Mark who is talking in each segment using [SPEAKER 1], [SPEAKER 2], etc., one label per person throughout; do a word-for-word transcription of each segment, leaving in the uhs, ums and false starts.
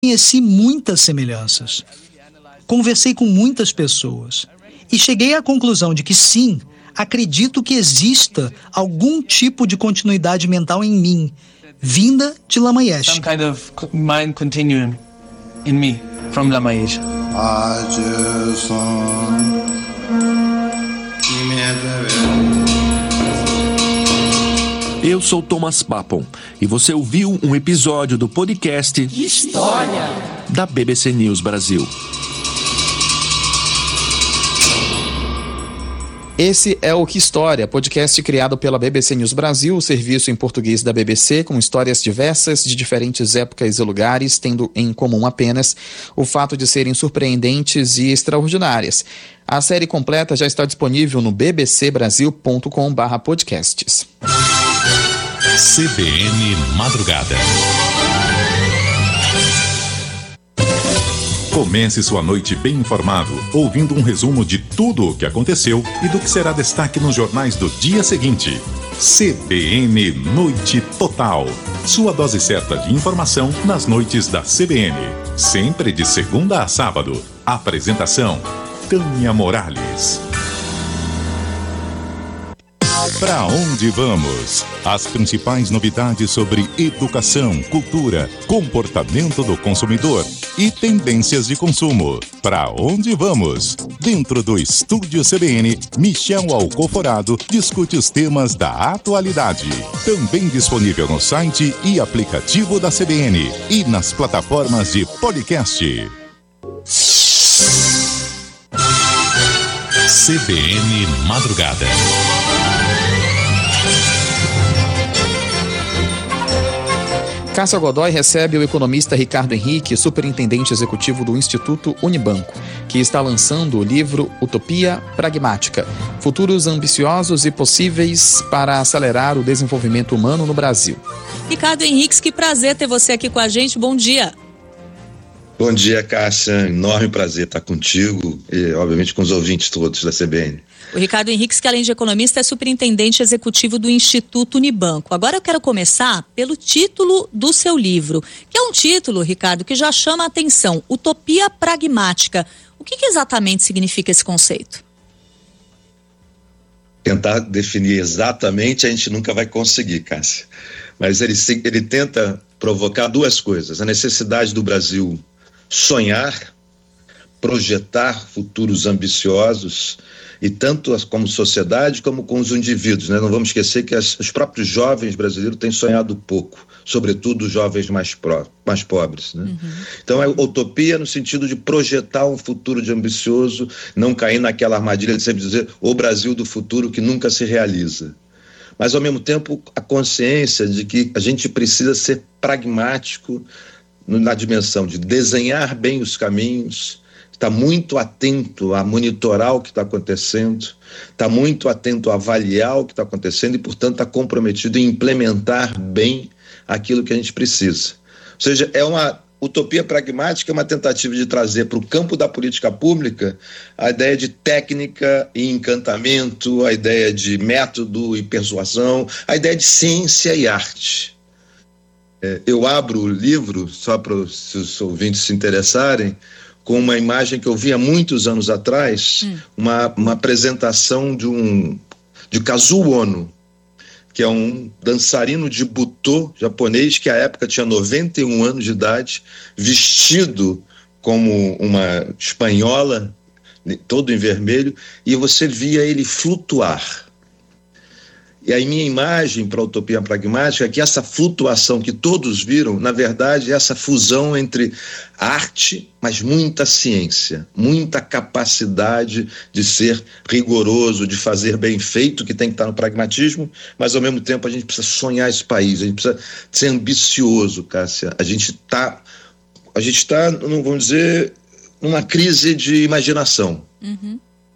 [SPEAKER 1] Conheci muitas semelhanças. Conversei com muitas pessoas e cheguei à conclusão de que sim, acredito que exista algum tipo de continuidade mental em mim, vinda de Lamayesh.
[SPEAKER 2] Some kind of mind continuum in me from Lamayesh.
[SPEAKER 3] Eu sou Thomas Papon e você ouviu um episódio do podcast
[SPEAKER 4] História
[SPEAKER 3] da B B C News Brasil.
[SPEAKER 5] Esse é o Que História, podcast criado pela B B C News Brasil, o serviço em português da B B C, com histórias diversas de diferentes épocas e lugares, tendo em comum apenas o fato de serem surpreendentes e extraordinárias. A série completa já está disponível no b b c brasil ponto com barra podcasts.
[SPEAKER 6] C B N Madrugada. Comece sua noite bem informado, ouvindo um resumo de tudo o que aconteceu e do que será destaque nos jornais do dia seguinte. C B N Noite Total. Sua dose certa de informação nas noites da C B N. Sempre de segunda a sábado. Apresentação: Tânia Morales. Pra onde vamos? As principais novidades sobre educação, cultura, comportamento do consumidor e tendências de consumo. Pra onde vamos? Dentro do Estúdio C B N, Michel Alcoforado discute os temas da atualidade. Também disponível no site e aplicativo da C B N e nas plataformas de podcast. C B N Madrugada.
[SPEAKER 5] Cássia Godoy recebe o economista Ricardo Henrique, superintendente executivo do Instituto Unibanco, que está lançando o livro Utopia Pragmática, Futuros Ambiciosos e Possíveis para Acelerar o Desenvolvimento Humano no Brasil.
[SPEAKER 7] Ricardo Henrique, que prazer ter você aqui com a gente, bom dia.
[SPEAKER 8] Bom dia, Cássia, enorme prazer estar contigo e, obviamente, com os ouvintes todos da C B N.
[SPEAKER 7] O Ricardo Henrique, que além de economista, é superintendente executivo do Instituto Unibanco. Agora eu quero começar pelo título do seu livro, que é um título, Ricardo, que já chama a atenção, Utopia Pragmática. O que, que exatamente significa esse conceito?
[SPEAKER 8] Tentar definir exatamente a gente nunca vai conseguir, Cássia. Mas ele, ele tenta provocar duas coisas. A necessidade do Brasil sonhar, projetar futuros ambiciosos, e tanto como sociedade como com os indivíduos, né? Não vamos esquecer que as, os próprios jovens brasileiros têm sonhado pouco, sobretudo os jovens mais, pró, mais pobres, né? Uhum. Então é utopia no sentido de projetar um futuro de ambicioso, não cair naquela armadilha de sempre dizer o Brasil do futuro que nunca se realiza. Mas ao mesmo tempo a consciência de que a gente precisa ser pragmático na dimensão de desenhar bem os caminhos, está muito atento a monitorar o que está acontecendo, está muito atento a avaliar o que está acontecendo e, portanto, está comprometido em implementar bem aquilo que a gente precisa. Ou seja, é uma utopia pragmática, é uma tentativa de trazer para o campo da política pública a ideia de técnica e encantamento, a ideia de método e persuasão, a ideia de ciência e arte. É, eu abro o livro, só para os, os ouvintes se interessarem, com uma imagem que eu vi há muitos anos atrás, hum. uma, uma apresentação de um de Kazuo Ono, que é um dançarino de butô japonês que à época tinha noventa e um anos de idade, vestido como uma espanhola, todo em vermelho, e você via ele flutuar. E aí minha imagem para a utopia pragmática é que essa flutuação que todos viram, na verdade, é essa fusão entre arte, mas muita ciência, muita capacidade de ser rigoroso, de fazer bem feito, que tem que estar no pragmatismo, mas ao mesmo tempo a gente precisa sonhar esse país, a gente precisa ser ambicioso, Cássia. A gente está, a gente está, não vamos dizer, numa crise de imaginação. Uhum.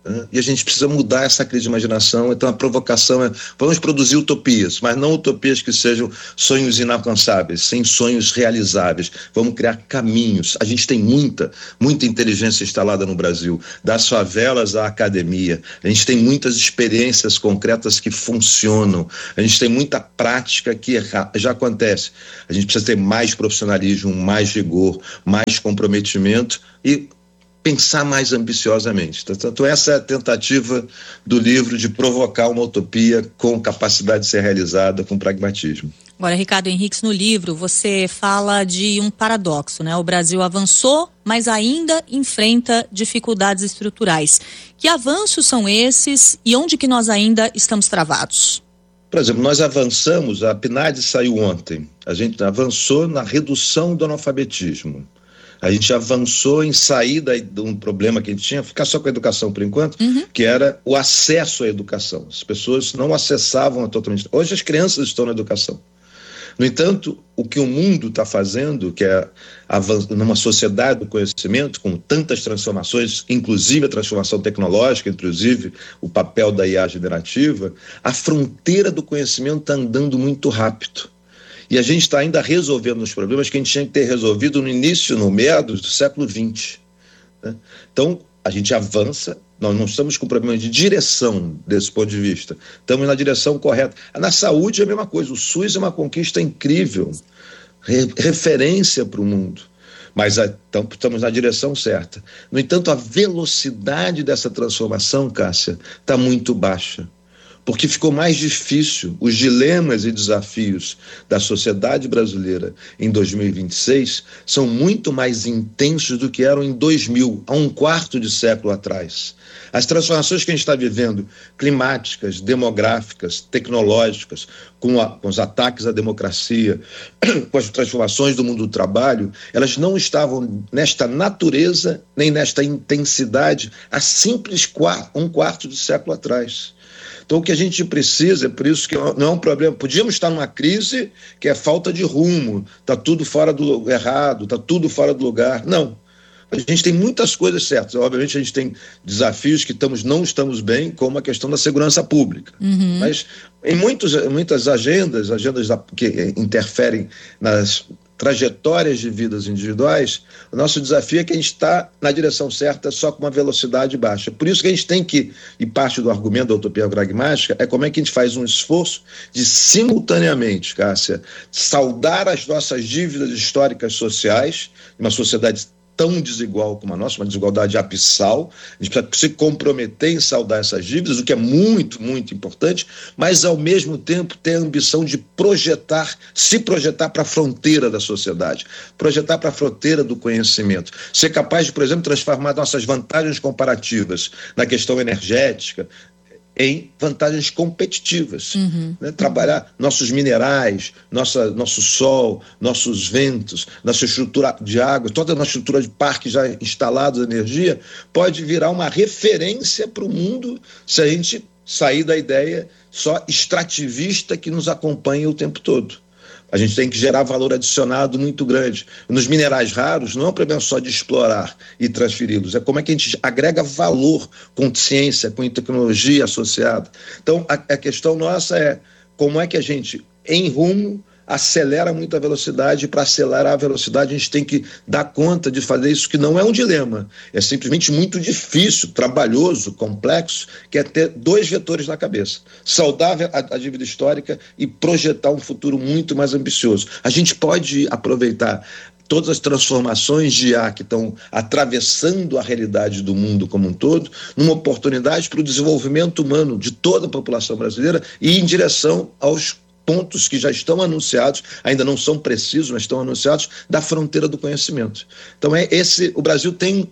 [SPEAKER 8] Né? E a gente precisa mudar essa crise de imaginação. Então a provocação é, vamos produzir utopias, mas não utopias que sejam sonhos inalcançáveis, sem sonhos realizáveis. Vamos criar caminhos. A gente tem muita, muita inteligência instalada no Brasil, das favelas à academia. A gente tem muitas experiências concretas que funcionam. A gente tem muita prática que já acontece. A gente precisa ter mais profissionalismo, mais rigor, mais comprometimento e pensar mais ambiciosamente. Portanto, essa é a tentativa do livro de provocar uma utopia com capacidade de ser realizada com pragmatismo.
[SPEAKER 7] Agora, Ricardo Henriques, no livro você fala de um paradoxo, né? O Brasil avançou, mas ainda enfrenta dificuldades estruturais. Que avanços são esses e onde que nós ainda estamos travados?
[SPEAKER 8] Por exemplo, nós avançamos, a P N A D saiu ontem, a gente avançou na redução do analfabetismo. A gente avançou em sair de um problema que a gente tinha, ficar só com a educação por enquanto, uhum. que era o acesso à educação. As pessoas não acessavam totalmente. Hoje as crianças estão na educação. No entanto, o que o mundo está fazendo, que é numa sociedade do conhecimento, com tantas transformações, inclusive a transformação tecnológica, inclusive o papel da I A generativa, a fronteira do conhecimento está andando muito rápido. E a gente está ainda resolvendo os problemas que a gente tinha que ter resolvido no início, no meados do século vinte. Né? Então, a gente avança, nós não estamos com problema de direção desse ponto de vista, estamos na direção correta. Na saúde é a mesma coisa, o SUS é uma conquista incrível, re- referência para o mundo, mas a, então, estamos na direção certa. No entanto, a velocidade dessa transformação, Cássia, está muito baixa. Porque ficou mais difícil, os dilemas e desafios da sociedade brasileira em dois mil e vinte e seis são muito mais intensos do que eram em dois mil, há um quarto de século atrás. As transformações que a gente está vivendo, climáticas, demográficas, tecnológicas, com, a, com os ataques à democracia, com as transformações do mundo do trabalho, elas não estavam nesta natureza, nem nesta intensidade, há simples quar- um quarto de século atrás. Então, o que a gente precisa, é por isso que não é um problema, podíamos estar numa crise que é falta de rumo, está tudo fora do errado, está tudo fora do lugar. Não, a gente tem muitas coisas certas, obviamente a gente tem desafios que estamos, não estamos bem, como a questão da segurança pública, uhum. mas em muitos, muitas agendas, agendas da, que interferem nas trajetórias de vidas individuais, o nosso desafio é que a gente está na direção certa só com uma velocidade baixa. Por isso que a gente tem que, e parte do argumento da utopia pragmática, é como é que a gente faz um esforço de simultaneamente, Cássia, saldar as nossas dívidas históricas sociais, uma sociedade tão desigual como a nossa, uma desigualdade abissal. A gente precisa se comprometer em saldar essas dívidas, o que é muito, muito importante, mas ao mesmo tempo ter a ambição de projetar, se projetar para a fronteira da sociedade, projetar para a fronteira do conhecimento, ser capaz de, por exemplo, transformar nossas vantagens comparativas na questão energética em vantagens competitivas, uhum. né? Trabalhar nossos minerais, nossa, nosso sol, nossos ventos, nossa estrutura de água, toda a nossa estrutura de parques já instalados de energia, pode virar uma referência para o mundo se a gente sair da ideia só extrativista que nos acompanha o tempo todo. A gente tem que gerar valor adicionado muito grande. Nos minerais raros, não é um problema só de explorar e transferi-los, é como é que a gente agrega valor com ciência, com tecnologia associada. Então, a, a questão nossa é como é que a gente, em rumo, acelera muito a velocidade, e para acelerar a velocidade a gente tem que dar conta de fazer isso, que não é um dilema, é simplesmente muito difícil, trabalhoso, complexo, que é ter dois vetores na cabeça, saldar a, a dívida histórica e projetar um futuro muito mais ambicioso. A gente pode aproveitar todas as transformações de I A que estão atravessando a realidade do mundo como um todo, numa oportunidade para o desenvolvimento humano de toda a população brasileira e em direção aos pontos que já estão anunciados, ainda não são precisos, mas estão anunciados, da fronteira do conhecimento. Então, é esse, o Brasil tem,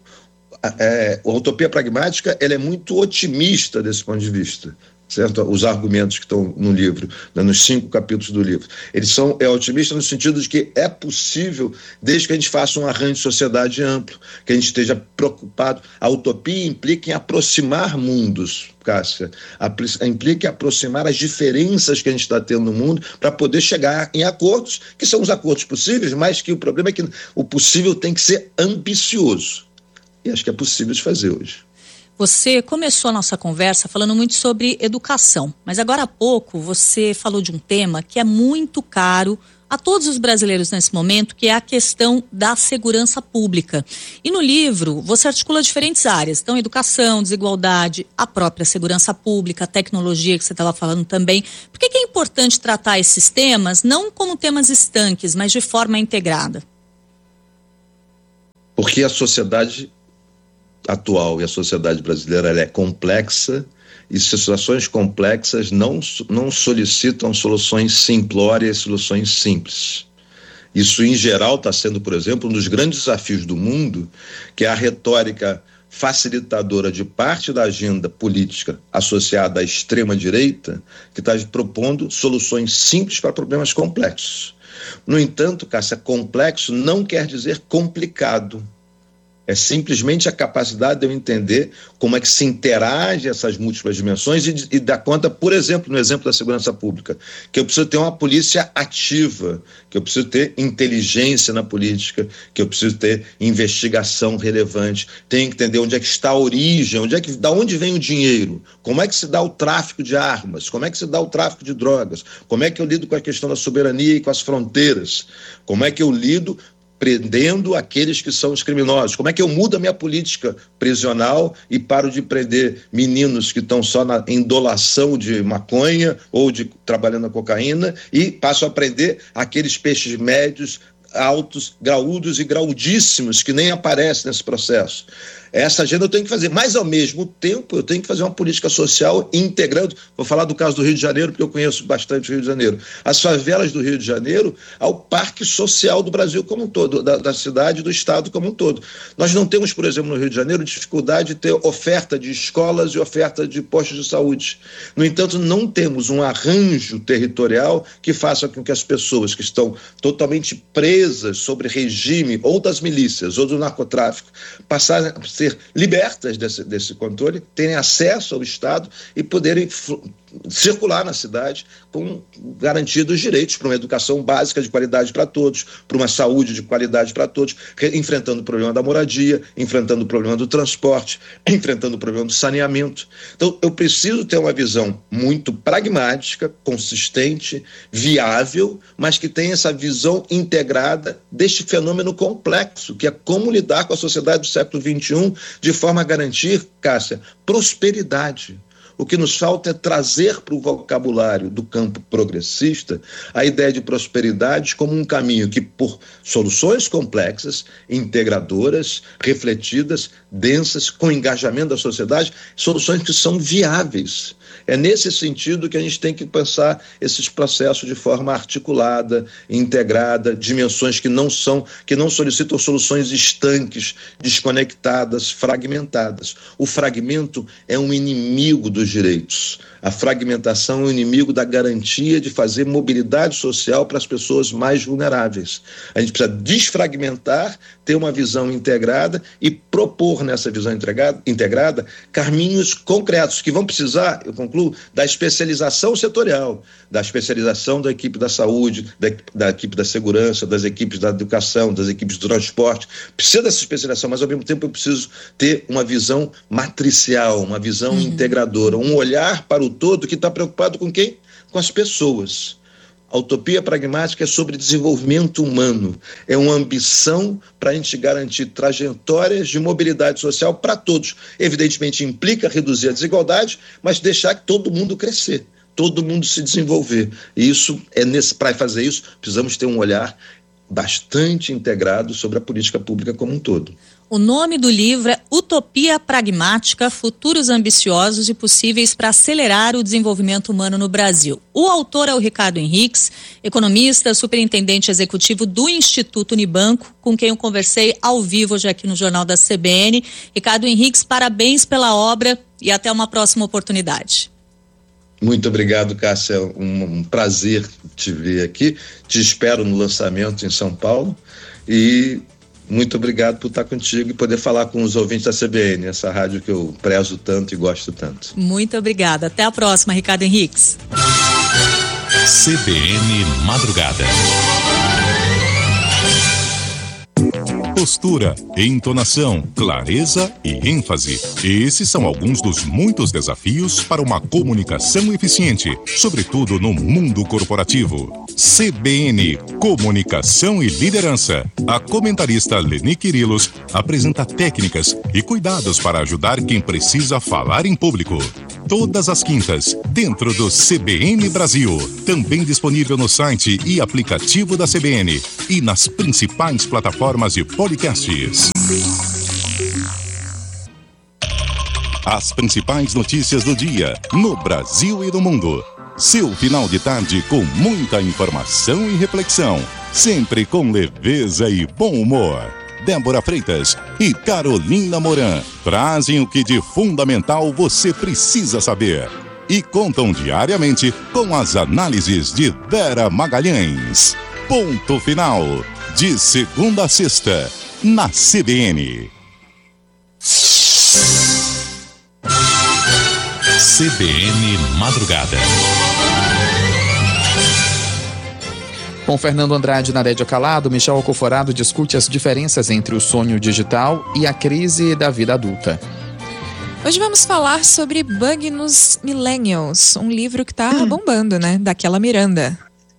[SPEAKER 8] é, a utopia pragmática, ela é muito otimista desse ponto de vista, certo? Os argumentos que estão no livro, né, nos cinco capítulos do livro, eles são é otimista no sentido de que é possível, desde que a gente faça um arranjo de sociedade amplo, que a gente esteja preocupado. A utopia implica em aproximar mundos, Cássia, implica em aproximar as diferenças que a gente está tendo no mundo para poder chegar em acordos, que são os acordos possíveis, mas que o problema é que o possível tem que ser ambicioso. E acho que é possível de fazer hoje.
[SPEAKER 7] Você começou a nossa conversa falando muito sobre educação, mas agora há pouco você falou de um tema que é muito caro a todos os brasileiros nesse momento, que é a questão da segurança pública. E no livro você articula diferentes áreas, então educação, desigualdade, a própria segurança pública, a tecnologia que você estava falando também. Por que que é importante tratar esses temas, não como temas estanques, mas de forma integrada?
[SPEAKER 8] Porque a sociedade atual e a sociedade brasileira ela é complexa e situações complexas não, não solicitam soluções simplórias, soluções simples. Isso, em geral, está sendo, por exemplo, um dos grandes desafios do mundo, que é a retórica facilitadora de parte da agenda política associada à extrema-direita, que está propondo soluções simples para problemas complexos. No entanto, Cássia, complexo não quer dizer complicado. É simplesmente a capacidade de eu entender como é que se interage essas múltiplas dimensões e, e dar conta, por exemplo, no exemplo da segurança pública, que eu preciso ter uma polícia ativa, que eu preciso ter inteligência na política, que eu preciso ter investigação relevante, tenho que entender onde é que está a origem, onde é que, da onde vem o dinheiro, como é que se dá o tráfico de armas, como é que se dá o tráfico de drogas, como é que eu lido com a questão da soberania e com as fronteiras, como é que eu lido prendendo aqueles que são os criminosos. Como é que eu mudo a minha política prisional e paro de prender meninos que estão só na indolação de maconha ou de trabalhando na cocaína e passo a prender aqueles peixes médios, altos, graúdos e graudíssimos que nem aparecem nesse processo. Essa agenda eu tenho que fazer, mas ao mesmo tempo eu tenho que fazer uma política social integrando. Vou falar do caso do Rio de Janeiro, porque eu conheço bastante o Rio de Janeiro. As favelas do Rio de Janeiro ao parque social do Brasil como um todo, da, da cidade e do estado como um todo. Nós não temos, por exemplo, no Rio de Janeiro, dificuldade de ter oferta de escolas e oferta de postos de saúde. No entanto, não temos um arranjo territorial que faça com que as pessoas que estão totalmente presas sobre regime ou das milícias ou do narcotráfico passarem a ser libertas desse, desse controle, terem acesso ao Estado e poderem circular na cidade com garantia dos direitos para uma educação básica de qualidade para todos, para uma saúde de qualidade para todos, enfrentando o problema da moradia, enfrentando o problema do transporte, enfrentando o problema do saneamento. Então, eu preciso ter uma visão muito pragmática, consistente, viável, mas que tenha essa visão integrada deste fenômeno complexo, que é como lidar com a sociedade do século vinte e um de forma a garantir, Cássia, prosperidade. O que nos falta é trazer para o vocabulário do campo progressista a ideia de prosperidade como um caminho que, por soluções complexas, integradoras, refletidas, densas, com engajamento da sociedade, soluções que são viáveis. É nesse sentido que a gente tem que pensar esses processos de forma articulada, integrada, dimensões que não são, que não solicitam soluções estanques, desconectadas, fragmentadas. O fragmento é um inimigo dos direitos. A fragmentação é um inimigo da garantia de fazer mobilidade social para as pessoas mais vulneráveis. A gente precisa desfragmentar, ter uma visão integrada e propor nessa visão integrada, integrada caminhos concretos que vão precisar, eu concluo, da especialização setorial, da especialização da equipe da saúde, da, da equipe da segurança, das equipes da educação, das equipes do transporte. Precisa dessa especialização, mas ao mesmo tempo eu preciso ter uma visão matricial, uma visão uhum. integradora, um olhar para o todo que está preocupado com quem? Com as pessoas. A utopia pragmática é sobre desenvolvimento humano, é uma ambição para a gente garantir trajetórias de mobilidade social para todos. Evidentemente implica reduzir a desigualdade, mas deixar que todo mundo crescer, todo mundo se desenvolver. E isso é nesse, para fazer isso, precisamos ter um olhar bastante integrado sobre a política pública como um todo.
[SPEAKER 7] O nome do livro é Utopia Pragmática, Futuros Ambiciosos e Possíveis para Acelerar o Desenvolvimento Humano no Brasil. O autor é o Ricardo Henriques, economista, superintendente executivo do Instituto Unibanco, com quem eu conversei ao vivo hoje aqui no Jornal da C B N. Ricardo Henriques, parabéns pela obra e até uma próxima oportunidade.
[SPEAKER 8] Muito obrigado, Cássia. Um, um prazer te ver aqui. Te espero no lançamento em São Paulo e muito obrigado por estar contigo e poder falar com os ouvintes da C B N, essa rádio que eu prezo tanto e gosto tanto.
[SPEAKER 7] Muito obrigada. Até a próxima, Ricardo Henriques.
[SPEAKER 6] C B N Madrugada. postura, entonação, clareza e ênfase. Esses são alguns dos muitos desafios para uma comunicação eficiente, sobretudo no mundo corporativo. C B N, Comunicação e Liderança. A comentarista Leni Quirilos apresenta técnicas e cuidados para ajudar quem precisa falar em público. Todas as quintas, dentro do C B N Brasil. Também disponível no site e aplicativo da C B N e nas principais plataformas de podcasts. As principais notícias do dia, no Brasil e no mundo. Seu final de tarde com muita informação e reflexão. Sempre com leveza e bom humor. Débora Freitas e Carolina Moran trazem o que de fundamental você precisa saber e contam diariamente com as análises de Vera Magalhães. Ponto final, de segunda a sexta, na C B N.
[SPEAKER 4] C B N Madrugada.
[SPEAKER 5] Com Fernando Andrade e Nadédia Calado, Michel Alcoforado discute as diferenças entre o sonho digital e a crise da vida adulta.
[SPEAKER 9] Hoje vamos falar sobre Bug nos Millennials, um livro que tá hum. bombando, né? Daquela Miranda.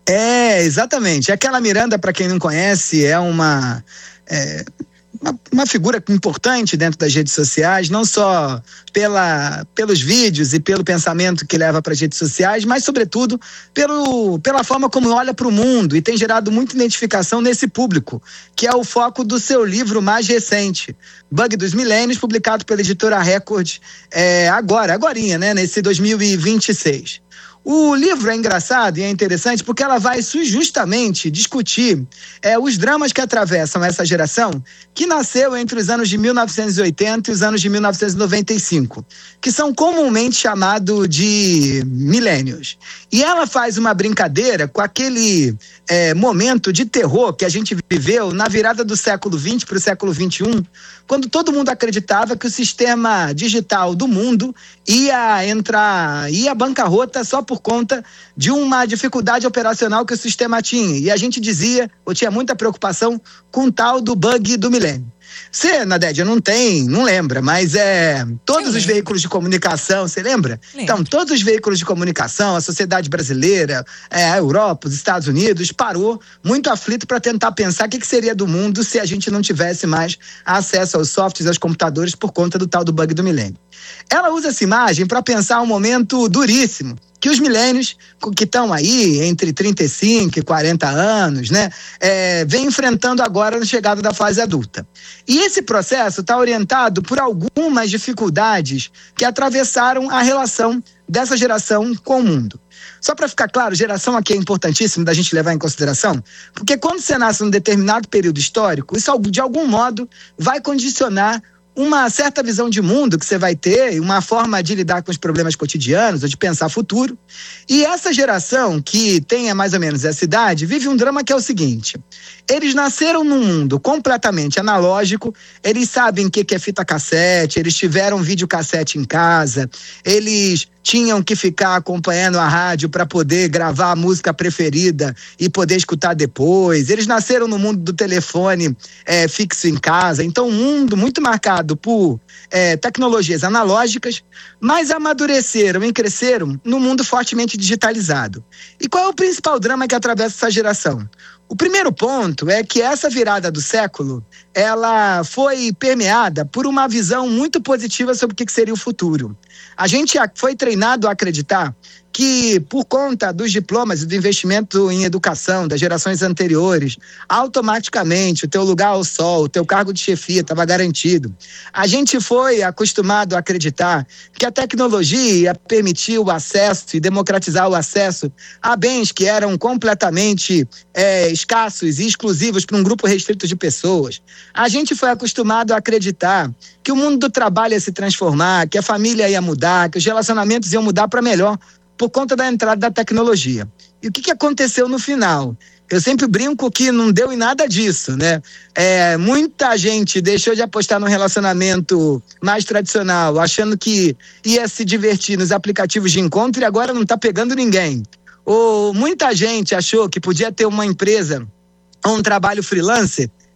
[SPEAKER 10] É, exatamente. Aquela Miranda, para quem não conhece, é uma... É... Uma, uma figura importante dentro das redes sociais, não só pela, pelos vídeos e pelo pensamento que leva para as redes sociais, mas, sobretudo, pelo, pela forma como olha para o mundo e tem gerado muita identificação nesse público, que é o foco do seu livro mais recente, Bug dos Milênios, publicado pela editora Record é, agora, agorinha, né, nesse dois mil e vinte e seis. O livro é engraçado e é interessante porque ela vai justamente discutir é, os dramas que atravessam essa geração que nasceu entre os anos de mil novecentos e oitenta e os anos de mil novecentos e noventa e cinco, que são comumente chamados de milênios. E ela faz uma brincadeira com aquele é, momento de terror que a gente viveu na virada do século vinte para o século vinte e um, quando todo mundo acreditava que o sistema digital do mundo ia entrar, ia bancarrota só por conta de uma dificuldade operacional que o sistema tinha. E a gente dizia, ou tinha muita preocupação com o tal do bug do milênio. Você, Nadédia, não tem, não lembra, mas é todos os veículos de comunicação, você lembra? Lembro. Então, todos os veículos de comunicação, a sociedade brasileira, é, a Europa, os Estados Unidos, parou muito aflito para tentar pensar o que, que seria do mundo se a gente não tivesse mais acesso aos softwares, aos computadores por conta do tal do bug do milênio. Ela usa essa imagem para pensar um momento duríssimo que os milênios, que estão aí entre trinta e cinco e quarenta anos, né, é, vem enfrentando agora na chegada da fase adulta. E esse processo está orientado por algumas dificuldades que atravessaram a relação dessa geração com o mundo. Só para ficar claro, geração aqui é importantíssimo da gente levar em consideração, porque quando você nasce num determinado período histórico, isso de algum modo vai condicionar uma certa visão de mundo que você vai ter, uma forma de lidar com os problemas cotidianos, ou de pensar futuro. E essa geração, que tem mais ou menos essa idade, vive um drama que é o seguinte: eles nasceram num mundo completamente analógico, eles sabem o que é fita cassete, eles tiveram videocassete em casa, eles tinham que ficar acompanhando a rádio para poder gravar a música preferida e poder escutar depois. Eles nasceram no mundo do telefone é, fixo em casa. Então, um mundo muito marcado por é, tecnologias analógicas, mas amadureceram e cresceram no mundo fortemente digitalizado. E qual é o principal drama que atravessa essa geração? O primeiro ponto é que essa virada do século, ela foi permeada por uma visão muito positiva sobre o que seria o futuro. A gente foi treinado a acreditar que, por conta dos diplomas e do investimento em educação das gerações anteriores, automaticamente o teu lugar ao sol, o teu cargo de chefia estava garantido. A gente foi acostumado a acreditar que a tecnologia ia permitir o acesso e democratizar o acesso a bens que eram completamente é, escassos e exclusivos para um grupo restrito de pessoas. A gente foi acostumado a acreditar que o mundo do trabalho ia se transformar, que a família ia mudar, que os relacionamentos iam mudar para melhor, por conta da entrada da tecnologia. E o que, que aconteceu no final? Eu sempre brinco que não deu em nada disso, né? É, muita gente deixou de apostar no relacionamento mais tradicional, achando que ia se divertir nos aplicativos de encontro e agora não está pegando ninguém. Ou muita gente achou que podia ter uma empresa ou um trabalho freelancer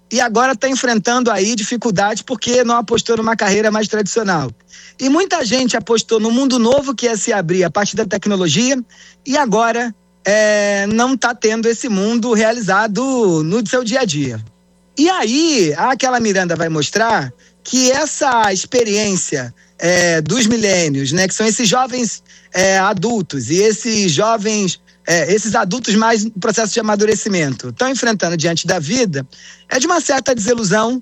[SPEAKER 10] e agora está enfrentando aí dificuldades porque não apostou numa carreira mais tradicional. E muita gente apostou no mundo novo que ia se abrir a partir da tecnologia e agora é, não está tendo esse mundo realizado no seu dia a dia. E aí, aquela Miranda vai mostrar que essa experiência é, dos milênios, né, que são esses jovens é, adultos e esses jovens, é, esses adultos mais no processo de amadurecimento, estão enfrentando diante da vida, é de uma certa desilusão,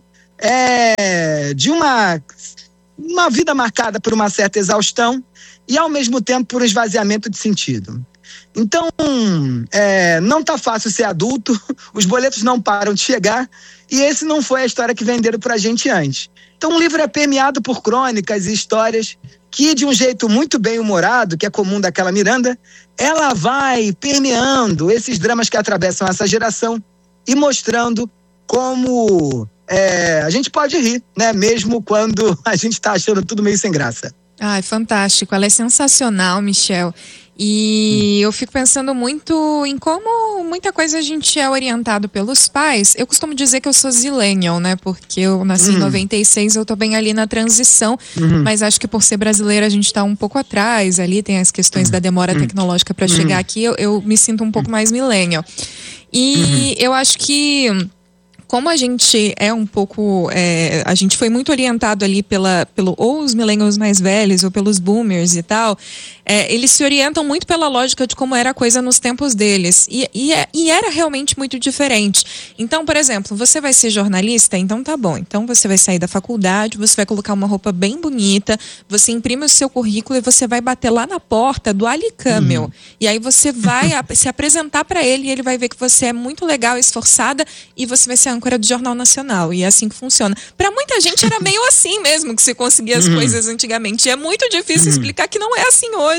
[SPEAKER 10] é de uma, uma vida marcada por uma certa exaustão e, ao mesmo tempo, por um esvaziamento de sentido. Então, é, não está fácil ser adulto, os boletos não param de chegar e esse não foi a história que venderam pra gente antes. Então o livro é permeado por crônicas e histórias que, de um jeito muito bem humorado, que é comum daquela Miranda, ela vai permeando esses dramas que atravessam essa geração e mostrando como é, a gente pode rir, né? Mesmo quando a gente está achando tudo meio sem graça.
[SPEAKER 9] Ai, fantástico. Ela é sensacional, Michel. E eu fico pensando muito em como muita coisa a gente é orientado pelos pais. Eu costumo dizer que eu sou zillennial, né? Porque eu nasci uhum. em noventa e seis, eu tô bem ali na transição. Uhum. Mas acho que por ser brasileira a gente tá um pouco atrás ali. Tem as questões uhum. da demora uhum. tecnológica para uhum. chegar aqui. Eu, eu me sinto um pouco mais millennial. E uhum. eu acho que... como a gente é um pouco, é, a gente foi muito orientado ali pela, pelo, ou os millennials mais velhos ou pelos boomers e tal, é, eles se orientam muito pela lógica de como era a coisa nos tempos deles e, e, e era realmente muito diferente. Então, por exemplo, você vai ser jornalista, então tá bom, então você vai sair da faculdade, você vai colocar uma roupa bem bonita, você imprime o seu currículo e você vai bater lá na porta do Ali Camel, uhum. e aí você vai a, se apresentar para ele e ele vai ver que você é muito legal, esforçada e você vai ser âncora do Jornal Nacional, e é assim que funciona. Para muita gente era meio assim mesmo que se conseguia as uhum. coisas antigamente, e é muito difícil uhum. explicar que não é assim hoje.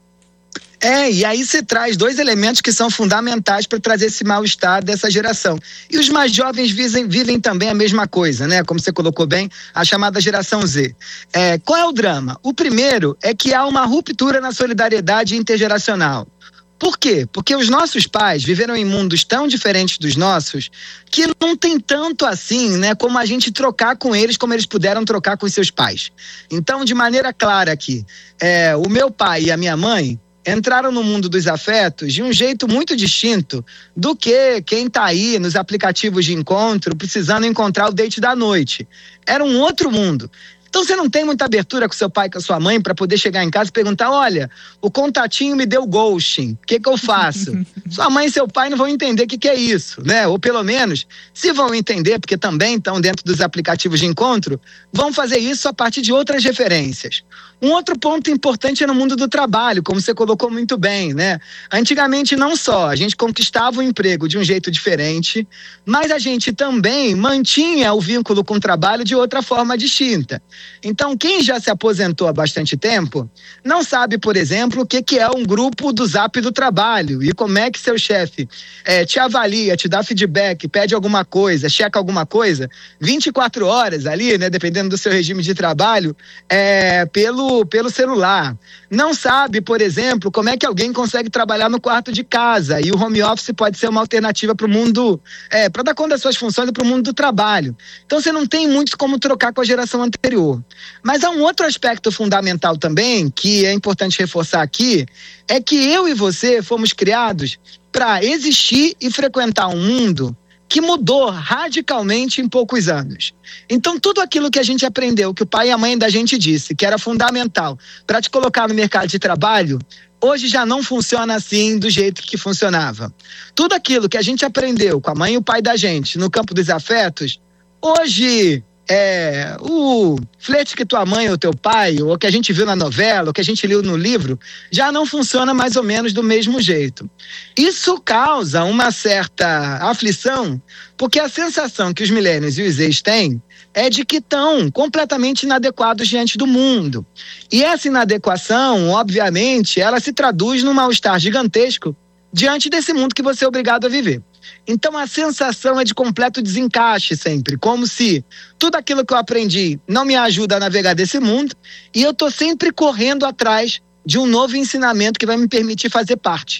[SPEAKER 10] É, e aí você traz dois elementos que são fundamentais para trazer esse mal-estar dessa geração. E os mais jovens vivem, vivem também a mesma coisa, né? Como você colocou bem, a chamada geração Z. É, qual é o drama? O primeiro é que há uma ruptura na solidariedade intergeracional. Por quê? Porque os nossos pais viveram em mundos tão diferentes dos nossos que não tem tanto assim, né, como a gente trocar com eles como eles puderam trocar com os seus pais. Então, de maneira clara aqui, é, o meu pai e a minha mãe entraram no mundo dos afetos de um jeito muito distinto do que quem está aí nos aplicativos de encontro precisando encontrar o date da noite. Era um outro mundo. Então você não tem muita abertura com seu pai, com a sua mãe, para poder chegar em casa e perguntar, olha, o contatinho me deu ghosting, o que que eu faço? Sua mãe e seu pai não vão entender o que que é isso, né? Ou pelo menos, se vão entender, porque também estão dentro dos aplicativos de encontro, vão fazer isso a partir de outras referências. Um outro ponto importante é no mundo do trabalho, como você colocou muito bem, né? Antigamente não só a gente conquistava o emprego de um jeito diferente, mas a gente também mantinha o vínculo com o trabalho de outra forma distinta. Então, quem já se aposentou há bastante tempo, não sabe, por exemplo, o que, que é um grupo do Zap do trabalho e como é que seu chefe é, te avalia, te dá feedback, pede alguma coisa, checa alguma coisa, vinte e quatro horas ali, né, dependendo do seu regime de trabalho, é, pelo pelo celular. Não sabe, por exemplo, como é que alguém consegue trabalhar no quarto de casa e o home office pode ser uma alternativa para o mundo, é, para dar conta das suas funções e para o mundo do trabalho. Então você não tem muito como trocar com a geração anterior. Mas há um outro aspecto fundamental também, que é importante reforçar aqui, é que eu e você fomos criados para existir e frequentar um mundo que mudou radicalmente em poucos anos. Então, tudo aquilo que a gente aprendeu, que o pai e a mãe da gente disse, que era fundamental para te colocar no mercado de trabalho, hoje já não funciona assim do jeito que funcionava. Tudo aquilo que a gente aprendeu com a mãe e o pai da gente no campo dos afetos, hoje... É, o flerte que tua mãe ou teu pai, ou que a gente viu na novela, ou que a gente leu no livro, já não funciona mais ou menos do mesmo jeito. Isso causa uma certa aflição, porque a sensação que os millennials e os ex têm é de que estão completamente inadequados diante do mundo. E essa inadequação, obviamente, ela se traduz num mal-estar gigantesco diante desse mundo que você é obrigado a viver. Então a sensação é de completo desencaixe sempre, como se tudo aquilo que eu aprendi não me ajuda a navegar desse mundo e eu estou sempre correndo atrás de um novo ensinamento que vai me permitir fazer parte.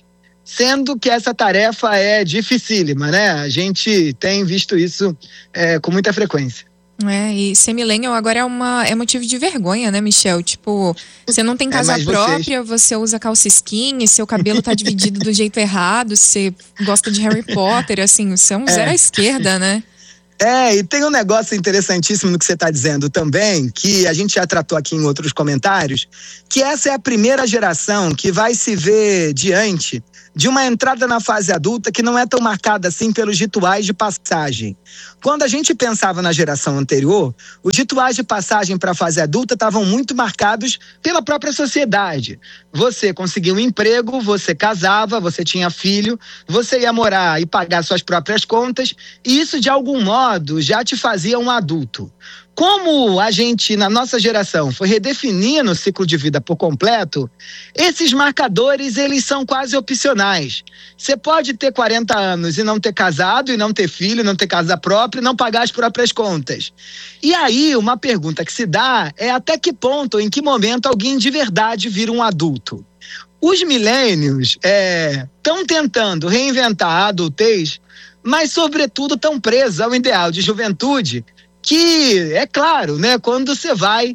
[SPEAKER 10] sendo que essa tarefa é dificílima, né? A gente tem visto isso é, com muita frequência.
[SPEAKER 9] É, e ser millennial agora é, uma, é motivo de vergonha, né, Michel? Tipo, você não tem casa é, própria, vocês... você usa calça skinny, seu cabelo tá dividido do jeito errado, você gosta de Harry Potter, assim, você é um é. zero à esquerda, né?
[SPEAKER 10] É, e tem um negócio interessantíssimo no que você está dizendo também, que a gente já tratou aqui em outros comentários, que essa é a primeira geração que vai se ver diante de uma entrada na fase adulta que não é tão marcada assim pelos rituais de passagem. Quando a gente pensava na geração anterior, os rituais de passagem para a fase adulta estavam muito marcados pela própria sociedade. Você conseguia um emprego, você casava, você tinha filho, você ia morar e pagar suas próprias contas, e isso de algum modo já te fazia um adulto. Como a gente, na nossa geração, foi redefinindo o ciclo de vida por completo, esses marcadores, eles são quase opcionais. Você pode ter quarenta anos e não ter casado, e não ter filho, não ter casa própria, e não pagar as próprias contas. E aí, uma pergunta que se dá é até que ponto, em que momento alguém de verdade vira um adulto? Os milênios estão é, tentando reinventar a adultez, mas, sobretudo, estão presos ao ideal de juventude, que, é claro, né, quando você vai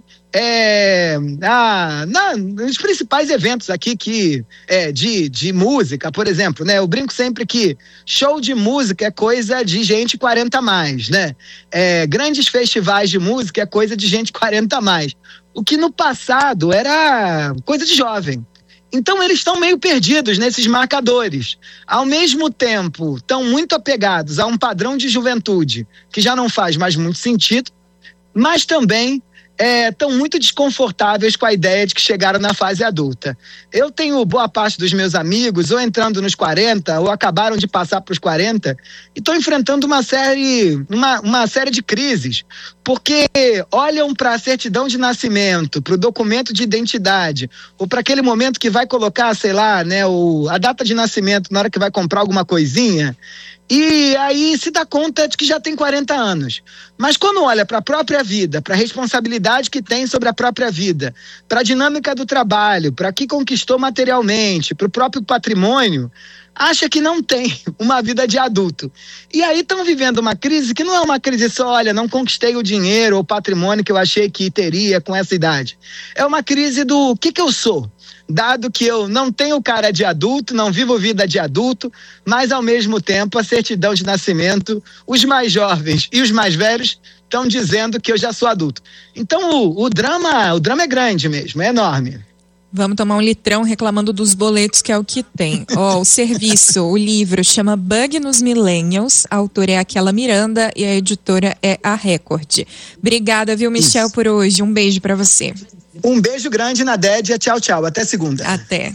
[SPEAKER 10] é, na, na, nos principais eventos aqui que, é, de, de música, por exemplo, né, eu brinco sempre que show de música é coisa de gente quarenta a mais, né? É, grandes festivais de música é coisa de gente quarenta a mais. O que no passado era coisa de jovem. Então eles estão meio perdidos nesses marcadores. Ao mesmo tempo, estão muito apegados a um padrão de juventude que já não faz mais muito sentido, mas também estão é, muito desconfortáveis com a ideia de que chegaram na fase adulta. Eu tenho boa parte dos meus amigos ou entrando nos quarenta ou acabaram de passar para os quarenta e estão enfrentando uma série, uma, uma série de crises, porque olham para a certidão de nascimento, para o documento de identidade, ou para aquele momento que vai colocar, sei lá, né, o, a data de nascimento na hora que vai comprar alguma coisinha, e aí se dá conta de que já tem quarenta anos. Mas quando olha para a própria vida, para a responsabilidade que tem sobre a própria vida, para a dinâmica do trabalho, para o que conquistou materialmente, para o próprio patrimônio, acha que não tem uma vida de adulto. E aí estão vivendo uma crise que não é uma crise só, olha, não conquistei o dinheiro ou o patrimônio que eu achei que teria com essa idade. É uma crise do que que eu sou? Dado que eu não tenho cara de adulto, não vivo vida de adulto, mas ao mesmo tempo a certidão de nascimento, os mais jovens e os mais velhos estão dizendo que eu já sou adulto. Então o, o drama, o drama é grande mesmo, é enorme.
[SPEAKER 9] Vamos tomar um litrão reclamando dos boletos, que é o que tem. Ó, oh, o serviço, o livro chama Bug nos Millennials, a autora é aquela Miranda e a editora é a Record. Obrigada, viu, Michel, Isso. por hoje. Um beijo pra você.
[SPEAKER 10] Um beijo grande na Dédia. Tchau, tchau. Até segunda.
[SPEAKER 9] Até.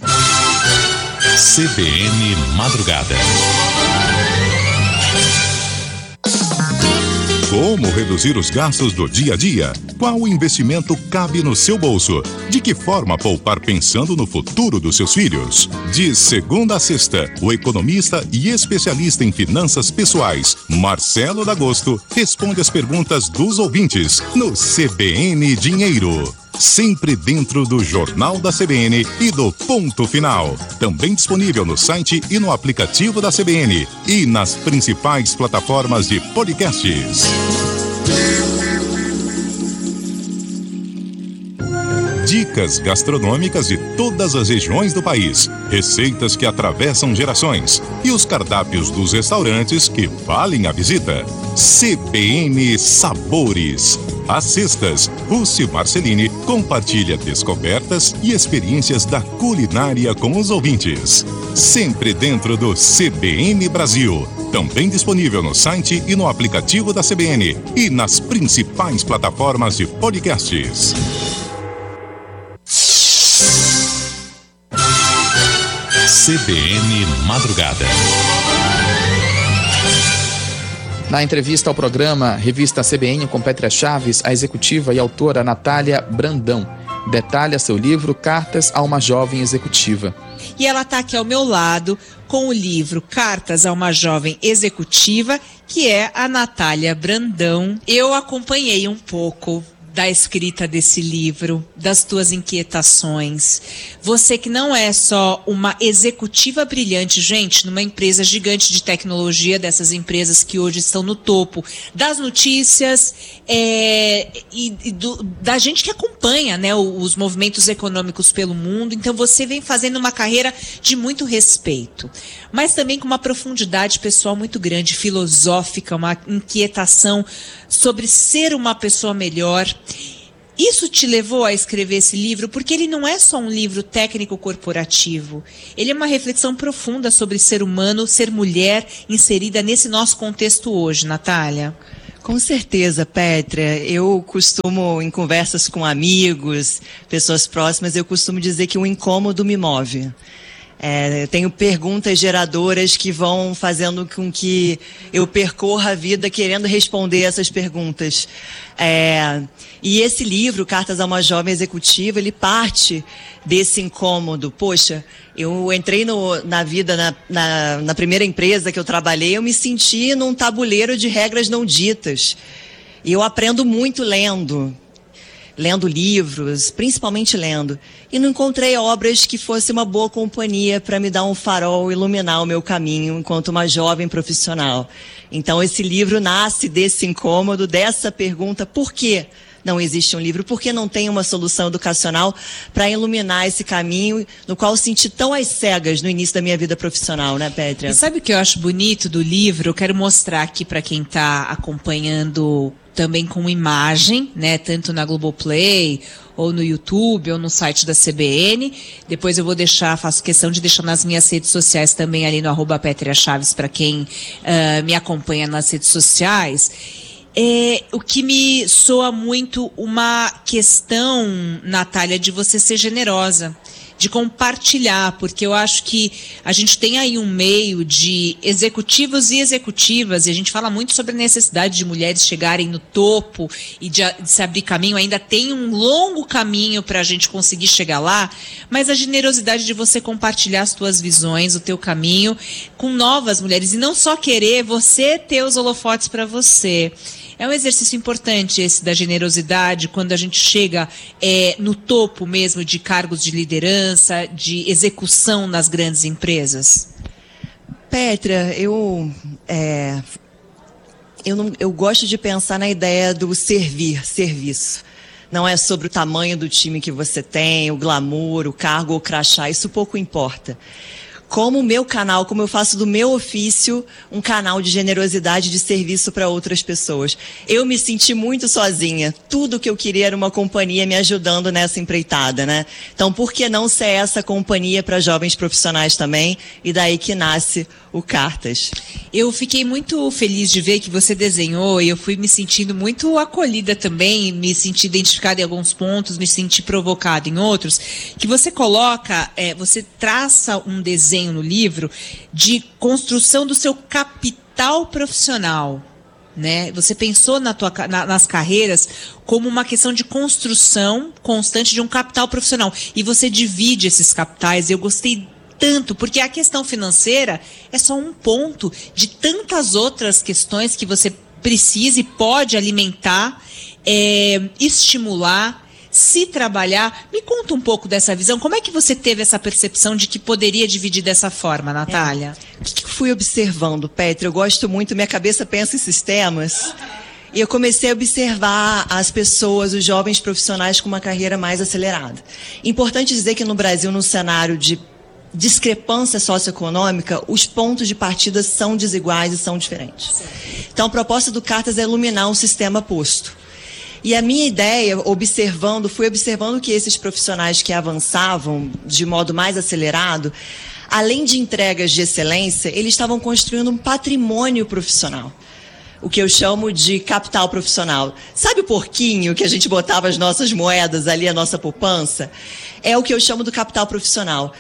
[SPEAKER 4] C B N Madrugada.
[SPEAKER 6] Como reduzir os gastos do dia a dia? Qual investimento cabe no seu bolso? De que forma poupar pensando no futuro dos seus filhos? De segunda a sexta, o economista e especialista em finanças pessoais, Marcelo D'Agosto, responde as perguntas dos ouvintes no C B N Dinheiro. Sempre dentro do Jornal da C B N e do Ponto Final. Também disponível no site e no aplicativo da C B N e nas principais plataformas de podcasts. Dicas gastronômicas de todas as regiões do país, receitas que atravessam gerações e os cardápios dos restaurantes que valem a visita. C B N Sabores. Às sextas, Rússio Marcelini compartilha descobertas e experiências da culinária com os ouvintes. Sempre dentro do C B N Brasil. Também disponível no site e no aplicativo da C B N e nas principais plataformas de podcasts.
[SPEAKER 4] C B N Madrugada.
[SPEAKER 5] Na entrevista ao programa Revista C B N com Pétria Chaves, a executiva e autora Natália Brandão detalha seu livro Cartas a uma Jovem Executiva.
[SPEAKER 11] E ela está aqui ao meu lado com o livro Cartas a uma Jovem Executiva, que é a Natália Brandão. Eu acompanhei um pouco da escrita desse livro, das tuas inquietações. Você que não é só uma executiva brilhante, gente, numa empresa gigante de tecnologia, dessas empresas que hoje estão no topo das notícias é, e, e do, da gente que acompanha, né, os movimentos econômicos pelo mundo. Então você vem fazendo uma carreira de muito respeito, mas também com uma profundidade pessoal muito grande, filosófica, uma inquietação sobre ser uma pessoa melhor. Isso te levou a escrever esse livro, porque ele não é só um livro técnico corporativo. Ele é uma reflexão profunda sobre ser humano, ser mulher, inserida nesse nosso contexto hoje, Natália.
[SPEAKER 12] Com certeza, Pétria. Eu costumo, em conversas com amigos, pessoas próximas, eu costumo dizer que o incômodo me move. É, eu tenho perguntas geradoras que vão fazendo com que eu percorra a vida querendo responder essas perguntas. É, e esse livro, Cartas a uma Jovem Executiva, ele parte desse incômodo. Poxa, eu entrei no, na vida, na, na, na primeira empresa que eu trabalhei, eu me senti num tabuleiro de regras não ditas. E eu aprendo muito lendo. Lendo livros, principalmente lendo, e não encontrei obras que fosse uma boa companhia para me dar um farol, iluminar o meu caminho enquanto uma jovem profissional. Então esse livro nasce desse incômodo, dessa pergunta: por que não existe um livro? Por que não tem uma solução educacional para iluminar esse caminho no qual eu senti tão às cegas no início da minha vida profissional, né, Pétria?
[SPEAKER 11] E sabe o que eu acho bonito do livro? Eu quero mostrar aqui para quem está acompanhando também com imagem, né, tanto na Globoplay, ou no YouTube, ou no site da C B N. Depois eu vou deixar, faço questão de deixar nas minhas redes sociais também, ali no arroba Pétria Chaves, para quem uh, me acompanha nas redes sociais. É, o que me soa muito uma questão, Natália, de você ser generosa, de compartilhar, porque eu acho que a gente tem aí um meio de executivos e executivas, e a gente fala muito sobre a necessidade de mulheres chegarem no topo e de, de se abrir caminho. Ainda tem um longo caminho para a gente conseguir chegar lá, mas a generosidade de você compartilhar as tuas visões, o teu caminho com novas mulheres, e não só querer você ter os holofotes para você. É um exercício importante esse da generosidade, quando a gente chega é, no topo mesmo de cargos de liderança, de execução nas grandes empresas.
[SPEAKER 12] Pétria, eu, é, eu, não, eu gosto de pensar na ideia do servir, serviço. Não é sobre o tamanho do time que você tem, o glamour, o cargo ou o crachá, isso pouco importa. Como o meu canal, como eu faço do meu ofício um canal de generosidade, de serviço para outras pessoas. Eu me senti muito sozinha. Tudo que eu queria era uma companhia me ajudando nessa empreitada, né? Então, por que não ser essa companhia para jovens profissionais também? E daí que nasce o Cartas.
[SPEAKER 11] Eu fiquei muito feliz de ver que você desenhou, e eu fui me sentindo muito acolhida também, me senti identificada em alguns pontos, me senti provocada em outros, que você coloca, é, você traça um desenho no livro de construção do seu capital profissional, né? Você pensou na tua, na, nas carreiras como uma questão de construção constante de um capital profissional, e você divide esses capitais. Eu gostei tanto, porque a questão financeira é só um ponto de tantas outras questões que você precisa e pode alimentar, é, estimular, se trabalhar. Me conta um pouco dessa visão. Como é que você teve essa percepção de que poderia dividir dessa forma, Natália?
[SPEAKER 12] É. O que eu fui observando, Pétria? Eu gosto muito, minha cabeça pensa em sistemas. E eu comecei a observar as pessoas, os jovens profissionais com uma carreira mais acelerada. Importante dizer que no Brasil, no cenário de discrepância socioeconômica, os pontos de partida são desiguais e são diferentes. Então, a proposta do Cartas é iluminar um sistema posto. E a minha ideia, observando, fui observando que esses profissionais que avançavam de modo mais acelerado, além de entregas de excelência, eles estavam construindo um patrimônio profissional. O que eu chamo de capital profissional. Sabe o porquinho que a gente botava as nossas moedas ali, a nossa poupança? É o que eu chamo do capital profissional.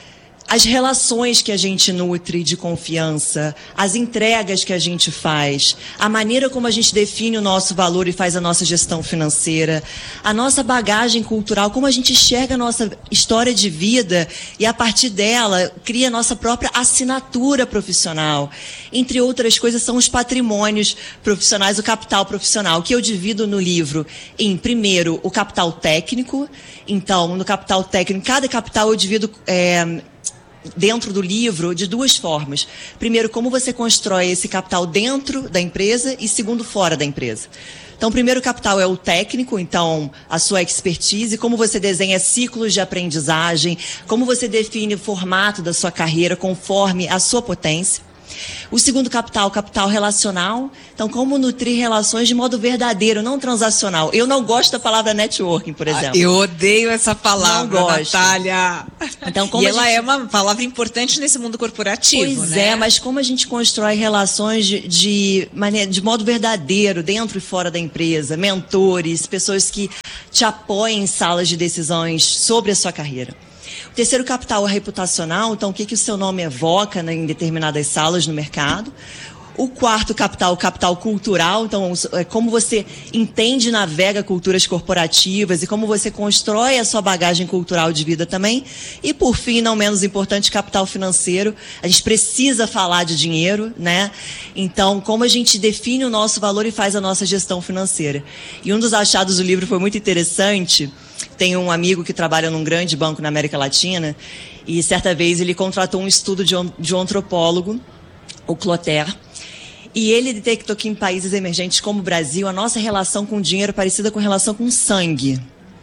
[SPEAKER 12] as relações que a gente nutre de confiança, as entregas que a gente faz, a maneira como a gente define o nosso valor e faz a nossa gestão financeira, a nossa bagagem cultural, como a gente enxerga a nossa história de vida e, a partir dela, cria a nossa própria assinatura profissional. Entre outras coisas, são os patrimônios profissionais, o capital profissional, que eu divido no livro em, primeiro, o capital técnico. Então, no capital técnico, cada capital eu divido... É, dentro do livro, de duas formas. Primeiro, como você constrói esse capital dentro da empresa e, segundo, fora da empresa. Então, o primeiro capital é o técnico, então, a sua expertise, como você desenha ciclos de aprendizagem, como você define o formato da sua carreira conforme a sua potência. O segundo capital, o capital relacional. Então, como nutrir relações de modo verdadeiro, não transacional. Eu não gosto da palavra networking, por exemplo.
[SPEAKER 11] Ah, eu odeio essa palavra,
[SPEAKER 12] não gosto.
[SPEAKER 11] Natália.
[SPEAKER 12] Então, como
[SPEAKER 11] e
[SPEAKER 12] a
[SPEAKER 11] ela
[SPEAKER 12] gente...
[SPEAKER 11] é uma palavra importante nesse mundo corporativo,
[SPEAKER 12] pois
[SPEAKER 11] né?
[SPEAKER 12] é, mas como a gente constrói relações de, de, maneira, de modo verdadeiro, dentro e fora da empresa, mentores, pessoas que te apoiem em salas de decisões sobre a sua carreira. O terceiro capital é reputacional, então o que, que o seu nome evoca, né, em determinadas salas no mercado. O quarto capital, o capital cultural, então é como você entende e navega culturas corporativas e como você constrói a sua bagagem cultural de vida também. E por fim, não menos importante, capital financeiro. A gente precisa falar de dinheiro, né? Então, como a gente define o nosso valor e faz a nossa gestão financeira. E um dos achados do livro foi muito interessante. Tem um amigo que trabalha num grande banco na América Latina e certa vez ele contratou um estudo de um, de um antropólogo, o Clotaire, e ele detectou que em países emergentes como o Brasil, a nossa relação com o dinheiro é parecida com a relação com o sangue.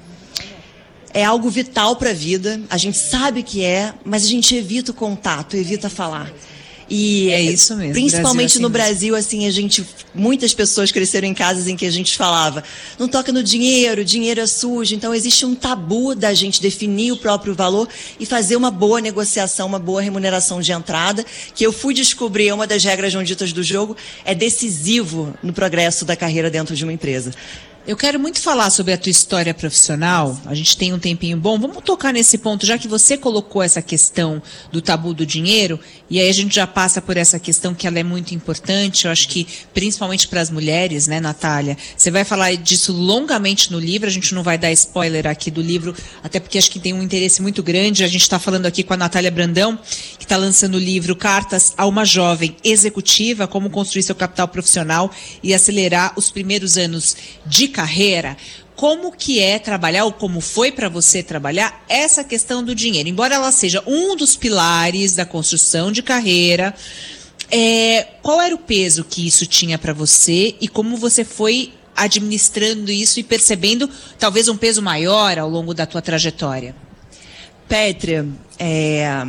[SPEAKER 12] É algo vital para a vida, a gente sabe que é, mas a gente evita o contato, evita falar. E
[SPEAKER 11] é isso mesmo.
[SPEAKER 12] Principalmente
[SPEAKER 11] Brasil, assim
[SPEAKER 12] no
[SPEAKER 11] mesmo.
[SPEAKER 12] Brasil, assim, a gente, muitas pessoas cresceram em casas em que a gente falava, não toca no dinheiro, dinheiro é sujo. Então existe um tabu da gente definir o próprio valor e fazer uma boa negociação, uma boa remuneração de entrada, que eu fui descobrir, uma das regras não ditas do jogo, é decisivo no progresso da carreira dentro de uma empresa.
[SPEAKER 11] Eu quero muito falar sobre a tua história profissional. A gente tem um tempinho bom. Vamos tocar nesse ponto, já que você colocou essa questão do tabu do dinheiro, e aí a gente já passa por essa questão que ela é muito importante, eu acho que principalmente para as mulheres, né, Natália? Você vai falar disso longamente no livro, a gente não vai dar spoiler aqui do livro, até porque acho que tem um interesse muito grande. A gente está falando aqui com a Natália Brandão, que está lançando o livro Cartas a uma Jovem Executiva, como construir seu capital profissional e acelerar os primeiros anos de carreira. Como que é trabalhar, ou como foi para você trabalhar, essa questão do dinheiro? Embora ela seja um dos pilares da construção de carreira, é, qual era o peso que isso tinha para você e como você foi administrando isso e percebendo talvez um peso maior ao longo da tua trajetória?
[SPEAKER 12] Pétria, é...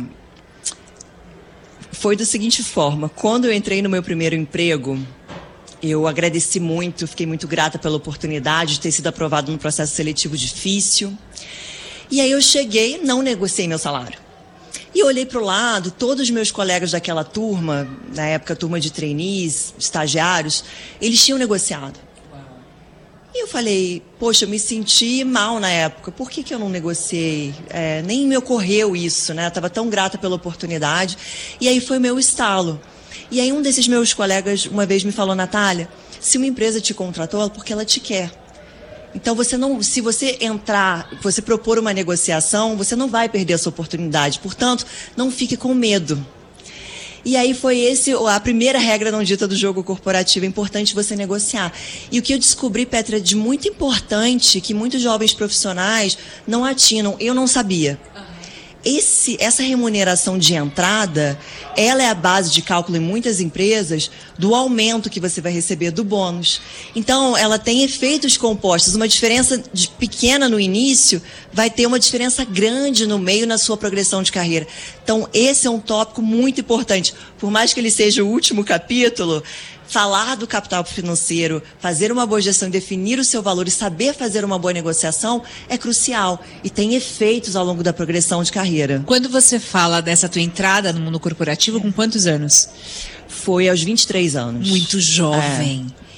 [SPEAKER 12] foi da seguinte forma, quando eu entrei no meu primeiro emprego, eu agradeci muito, fiquei muito grata pela oportunidade de ter sido aprovado num processo seletivo difícil. E aí eu cheguei, não negociei meu salário. E eu olhei para o lado, todos os meus colegas daquela turma, na época turma de trainees, estagiários, eles tinham negociado. E eu falei, poxa, eu me senti mal na época, por que que eu não negociei? É, nem me ocorreu isso, né? Eu estava tão grata pela oportunidade. E aí foi meu estalo. E aí um desses meus colegas uma vez me falou, Natália, se uma empresa te contratou, é porque ela te quer. Então, você não, se você entrar, você propor uma negociação, você não vai perder essa oportunidade. Portanto, não fique com medo. E aí foi esse a primeira regra não dita do jogo corporativo, é importante você negociar. E o que eu descobri, Petra, de muito importante, que muitos jovens profissionais não atinam, eu não sabia. Esse, essa remuneração de entrada, ela é a base de cálculo em muitas empresas do aumento que você vai receber do bônus. Então, ela tem efeitos compostos. Uma diferença de, pequena no início vai ter uma diferença grande no meio na sua progressão de carreira. Então, esse é um tópico muito importante. Por mais que ele seja o último capítulo, falar do capital financeiro, fazer uma boa gestão, definir o seu valor e saber fazer uma boa negociação é crucial e tem efeitos ao longo da progressão de carreira.
[SPEAKER 11] Quando você fala dessa tua entrada no mundo corporativo, com quantos anos?
[SPEAKER 12] Foi aos vinte e três anos.
[SPEAKER 11] Muito jovem.
[SPEAKER 12] É.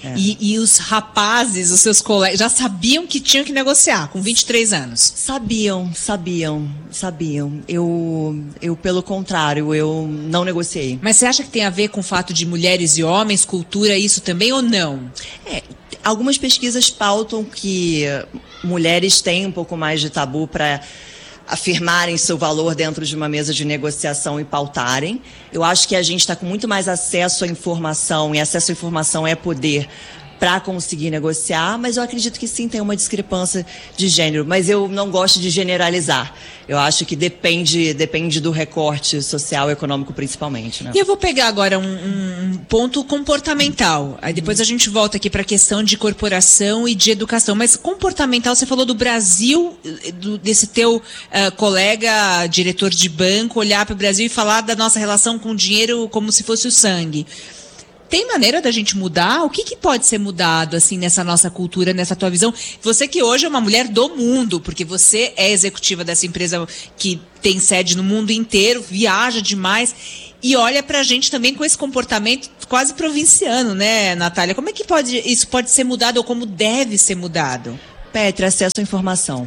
[SPEAKER 11] É. E, e os rapazes, os seus colegas, já sabiam que tinham que negociar com vinte e três anos?
[SPEAKER 12] Sabiam, sabiam, sabiam. Eu, eu pelo contrário, eu não negociei.
[SPEAKER 11] Mas você acha que tem a ver com o fato de mulheres e homens, cultura, isso também ou não?
[SPEAKER 12] É, algumas pesquisas pautam que mulheres têm um pouco mais de tabu para afirmarem seu valor dentro de uma mesa de negociação e pautarem. Eu acho que a gente está com muito mais acesso à informação, e acesso à informação é poder para conseguir negociar, mas eu acredito que sim, tem uma discrepância de gênero, mas eu não gosto de generalizar. Eu acho que depende, depende do recorte social e econômico principalmente, né?
[SPEAKER 11] E eu vou pegar agora um, um ponto comportamental, aí depois a gente volta aqui para a questão de corporação e de educação, mas comportamental, você falou do Brasil, do, desse teu uh, colega, diretor de banco, olhar para o Brasil e falar da nossa relação com o dinheiro como se fosse o sangue. Tem maneira da gente mudar? O que, que pode ser mudado, assim, nessa nossa cultura, nessa tua visão? Você que hoje é uma mulher do mundo, porque você é executiva dessa empresa que tem sede no mundo inteiro, viaja demais e olha pra gente também com esse comportamento quase provinciano, né, Natália? Como é que pode, isso pode ser mudado ou como deve ser mudado?
[SPEAKER 12] Petra, acesso à informação.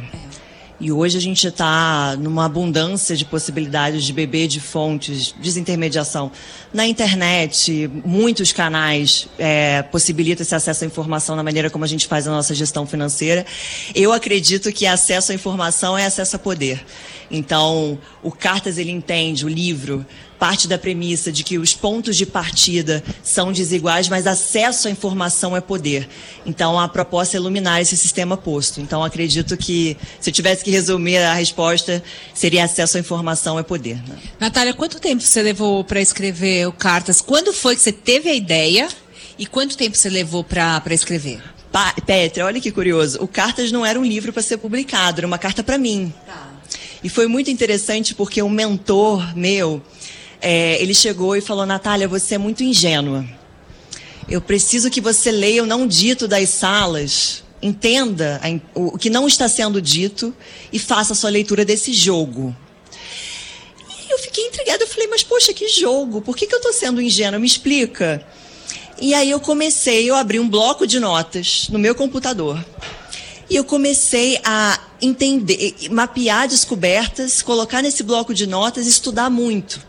[SPEAKER 12] E hoje a gente está numa abundância de possibilidades de beber de fontes, desintermediação. Na internet, muitos canais é, possibilitam esse acesso à informação na maneira como a gente faz a nossa gestão financeira. Eu acredito que acesso à informação é acesso a poder. Então, o Cartas, ele entende, o livro, parte da premissa de que os pontos de partida são desiguais, mas acesso à informação é poder. Então, a proposta é iluminar esse sistema posto. Então, acredito que, se eu tivesse que resumir a resposta, seria acesso à informação é poder. Né?
[SPEAKER 11] Natália, quanto tempo você levou para escrever o Cartas? Quando foi que você teve a ideia e quanto tempo você levou para escrever?
[SPEAKER 12] Pa- Petra, olha que curioso. O Cartas não era um livro para ser publicado, era uma carta para mim.
[SPEAKER 11] Tá.
[SPEAKER 12] E foi muito interessante porque um mentor meu, é, ele chegou e falou: Natália, você é muito ingênua. Eu preciso que você leia o não dito das salas, entenda a, o, o que não está sendo dito e faça a sua leitura desse jogo. E eu fiquei intrigada, eu falei, mas poxa, que jogo? Por que, que eu estou sendo ingênua? Me explica. E aí eu comecei, eu abri um bloco de notas no meu computador. E eu comecei a entender, mapear descobertas, colocar nesse bloco de notas e estudar muito.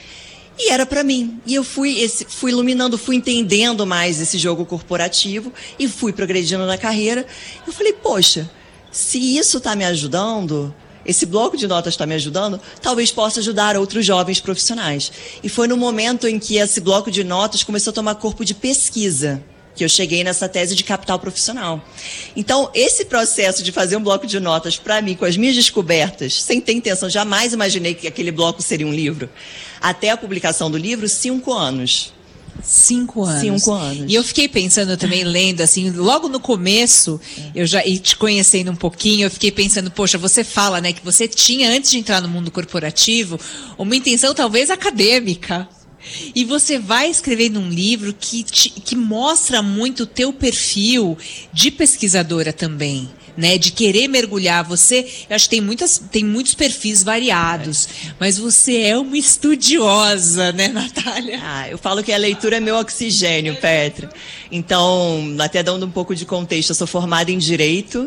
[SPEAKER 12] E era para mim. E eu fui, esse, fui iluminando, fui entendendo mais esse jogo corporativo e fui progredindo na carreira. Eu falei, poxa, se isso está me ajudando, esse bloco de notas está me ajudando, talvez possa ajudar outros jovens profissionais. E foi no momento em que esse bloco de notas começou a tomar corpo de pesquisa que eu cheguei nessa tese de capital profissional. Então, esse processo de fazer um bloco de notas para mim, com as minhas descobertas, sem ter intenção, jamais imaginei que aquele bloco seria um livro, até a publicação do livro, cinco anos.
[SPEAKER 11] Cinco anos.
[SPEAKER 12] Cinco anos.
[SPEAKER 11] E eu fiquei pensando também, lendo, assim, logo no começo, eu já, e te conhecendo um pouquinho, eu fiquei pensando, poxa, você fala, né, que você tinha, antes de entrar no mundo corporativo, uma intenção talvez acadêmica. E você vai escrever num livro que, te, que mostra muito o teu perfil de pesquisadora também, né? De querer mergulhar. Você, eu acho que tem, muitas, tem muitos perfis variados, mas você é uma estudiosa, né, Natália?
[SPEAKER 12] Ah, eu falo que a leitura é meu oxigênio, Petra. Então, até dando um pouco de contexto, eu sou formada em Direito.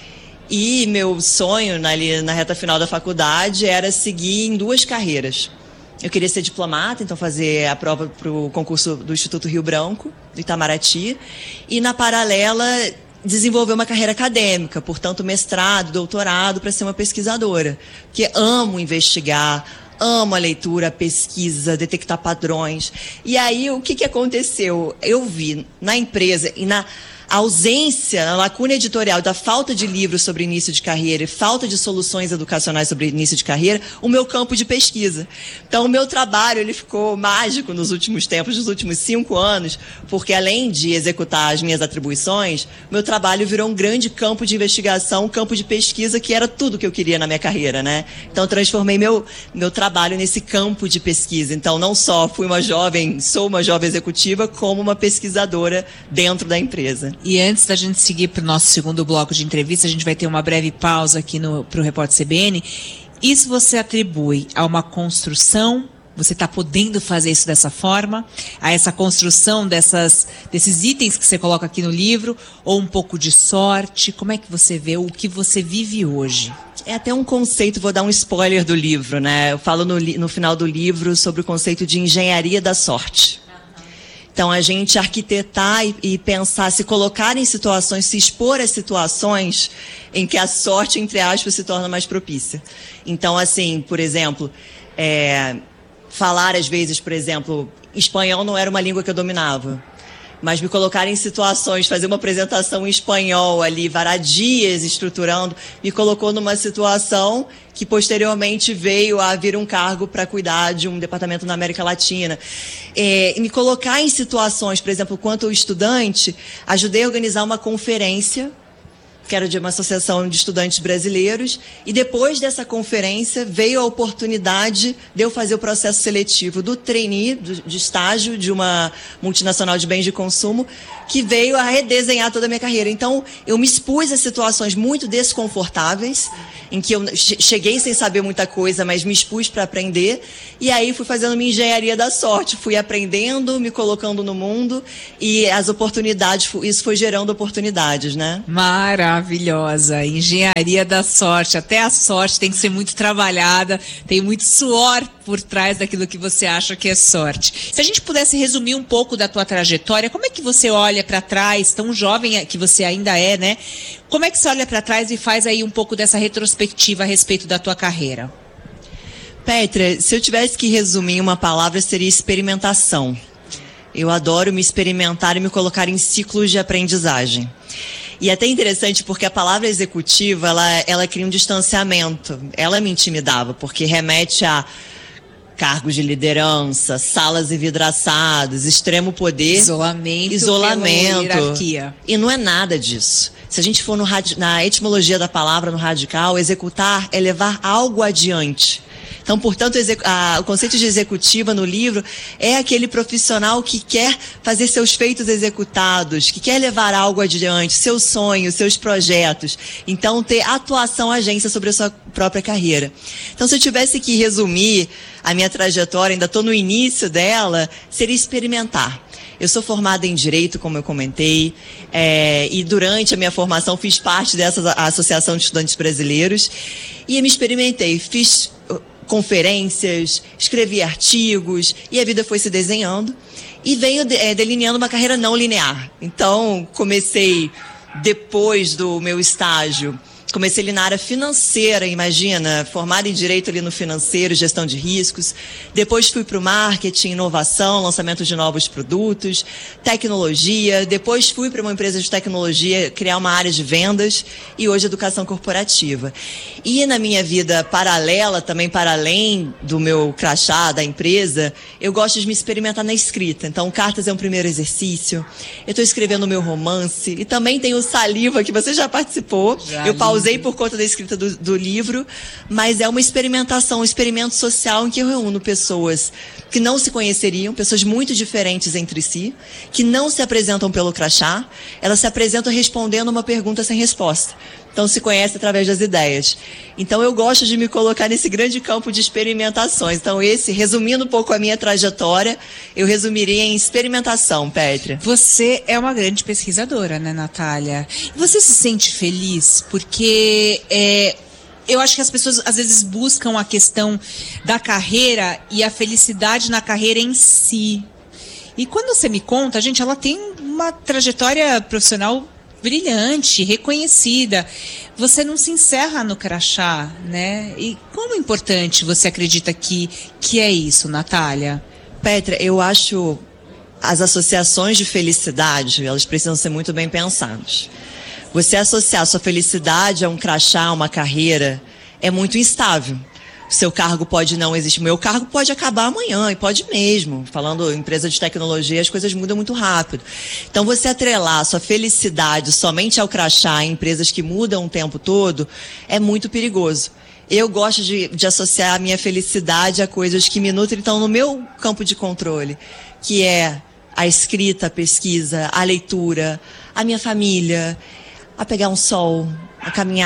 [SPEAKER 12] E meu sonho, na, ali, na reta final da faculdade, era seguir em duas carreiras. Eu queria ser diplomata, então fazer a prova para o concurso do Instituto Rio Branco, do Itamaraty, e na paralela desenvolver uma carreira acadêmica, portanto mestrado, doutorado, para ser uma pesquisadora, porque amo investigar, amo a leitura, a pesquisa, detectar padrões. E aí o que, que aconteceu? Eu vi na empresa e na ausência, na lacuna editorial da falta de livros sobre início de carreira e falta de soluções educacionais sobre início de carreira, o meu campo de pesquisa. Então, o meu trabalho ele ficou mágico nos últimos tempos, nos últimos cinco anos, porque além de executar as minhas atribuições, meu trabalho virou um grande campo de investigação, um campo de pesquisa que era tudo que eu queria na minha carreira, né? Então, transformei meu, meu trabalho nesse campo de pesquisa. Então, não só fui uma jovem, sou uma jovem executiva, como uma pesquisadora dentro da empresa.
[SPEAKER 11] E antes da gente seguir para o nosso segundo bloco de entrevista, a gente vai ter uma breve pausa aqui para o Repórter C B N. Isso você atribui a uma construção você está podendo fazer isso dessa forma, a essa construção dessas, desses itens que você coloca aqui no livro, ou um pouco de sorte? Como é que você vê o que você vive hoje?
[SPEAKER 12] É até um conceito, vou dar um spoiler do livro, né? Eu falo no, no final do livro sobre o conceito de engenharia da sorte. Então, a gente arquitetar e, e pensar, se colocar em situações, se expor a situações em que a sorte, entre aspas, se torna mais propícia. Então, assim, por exemplo, é, falar às vezes, por exemplo, espanhol não era uma língua que eu dominava, mas me colocar em situações, fazer uma apresentação em espanhol ali, varadias estruturando, me colocou numa situação que posteriormente veio a vir um cargo para cuidar de um departamento na América Latina. É, me colocar em situações, por exemplo, quanto estudante, ajudei a organizar uma conferência, que era de uma associação de estudantes brasileiros, e depois dessa conferência veio a oportunidade de eu fazer o processo seletivo do trainee, do, de estágio de uma multinacional de bens de consumo, que veio a redesenhar toda a minha carreira. Então, eu me expus a situações muito desconfortáveis, em que eu cheguei sem saber muita coisa, mas me expus para aprender, e aí fui fazendo minha engenharia da sorte, fui aprendendo, me colocando no mundo, e as oportunidades, isso foi gerando oportunidades, né?
[SPEAKER 11] Maravilhosa, engenharia da sorte, até a sorte tem que ser muito trabalhada, tem muito suor por trás daquilo que você acha que é sorte. Se a gente pudesse resumir um pouco da tua trajetória, como é que você olha para trás, tão jovem que você ainda é, né? Como é que você olha para trás e faz aí um pouco dessa retrospectiva a respeito da tua carreira?
[SPEAKER 12] Petra, se eu tivesse que resumir em uma palavra, seria experimentação. Eu adoro me experimentar e me colocar em ciclos de aprendizagem. E é até interessante porque a palavra executiva, ela, ela cria um distanciamento. Ela me intimidava, porque remete a cargos de liderança, salas envidraçadas, extremo poder.
[SPEAKER 11] Isolamento.
[SPEAKER 12] Isolamento.
[SPEAKER 11] Hierarquia.
[SPEAKER 12] E não é nada disso. Se a gente for no, na etimologia da palavra, no radical, executar é levar algo adiante. Então, portanto, a, o conceito de executiva no livro é aquele profissional que quer fazer seus feitos executados, que quer levar algo adiante, seus sonhos, seus projetos. Então, ter atuação agência sobre a sua própria carreira. Então, se eu tivesse que resumir a minha trajetória, ainda estou no início dela, seria experimentar. Eu sou formada em Direito, como eu comentei, é, e durante a minha formação fiz parte dessa Associação de Estudantes Brasileiros e me experimentei, fiz conferências, escrevi artigos e a vida foi se desenhando e venho é, delineando uma carreira não linear. Então, comecei depois do meu estágio, comecei ali na área financeira, imagina, formada em Direito ali no financeiro, gestão de riscos. Depois fui para o marketing, inovação, lançamento de novos produtos, tecnologia. Depois fui para uma empresa de tecnologia, criar uma área de vendas e hoje educação corporativa. E na minha vida paralela, também para além do meu crachá, da empresa, eu gosto de me experimentar na escrita. Então, cartas é um primeiro exercício. Eu estou escrevendo o meu romance e também tem o Saliva, que você já participou. Já eu pausei Usei por conta da escrita do, do livro, mas é uma experimentação, um experimento social em que eu reúno pessoas que não se conheceriam, pessoas muito diferentes entre si, que não se apresentam pelo crachá, elas se apresentam respondendo uma pergunta sem resposta. Então se conhece através das ideias. Então eu gosto de me colocar nesse grande campo de experimentações. Então esse, resumindo um pouco a minha trajetória, eu resumiria em experimentação, Petra.
[SPEAKER 11] Você é uma grande pesquisadora, né, Natália? Você se sente feliz? Porque é, eu acho que as pessoas às vezes buscam a questão da carreira e a felicidade na carreira em si. E quando você me conta, gente, ela tem uma trajetória profissional brilhante, reconhecida. Você não se encerra no crachá, né? E como importante você acredita que, que é isso, Natália?
[SPEAKER 12] Petra, eu acho as associações de felicidade, elas precisam ser muito bem pensadas. Você associar sua felicidade a um crachá, a uma carreira, é muito instável. Seu cargo pode não existir. Meu cargo pode acabar amanhã, e pode mesmo. Falando em empresa de tecnologia, as coisas mudam muito rápido. Então, você atrelar a sua felicidade somente ao crachá em empresas que mudam o tempo todo é muito perigoso. Eu gosto de, de associar a minha felicidade a coisas que me nutrem, então, no meu campo de controle, que é a escrita, a pesquisa, a leitura, a minha família, a pegar um sol, a caminhar.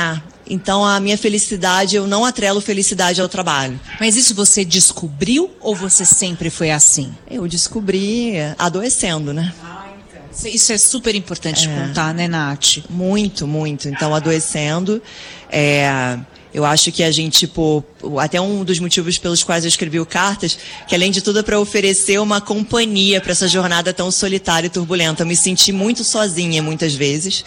[SPEAKER 12] Então, a minha felicidade, eu não atrelo felicidade ao trabalho.
[SPEAKER 11] Mas isso você descobriu ou você sempre foi assim?
[SPEAKER 12] Eu descobri adoecendo, né?
[SPEAKER 11] Isso é super importante é. contar, né, Nath?
[SPEAKER 12] Muito, muito. Então, adoecendo, é, eu acho que a gente, tipo, até um dos motivos pelos quais eu escrevi o Cartas, que além de tudo é para oferecer uma companhia para essa jornada tão solitária e turbulenta. Eu me senti muito sozinha muitas vezes.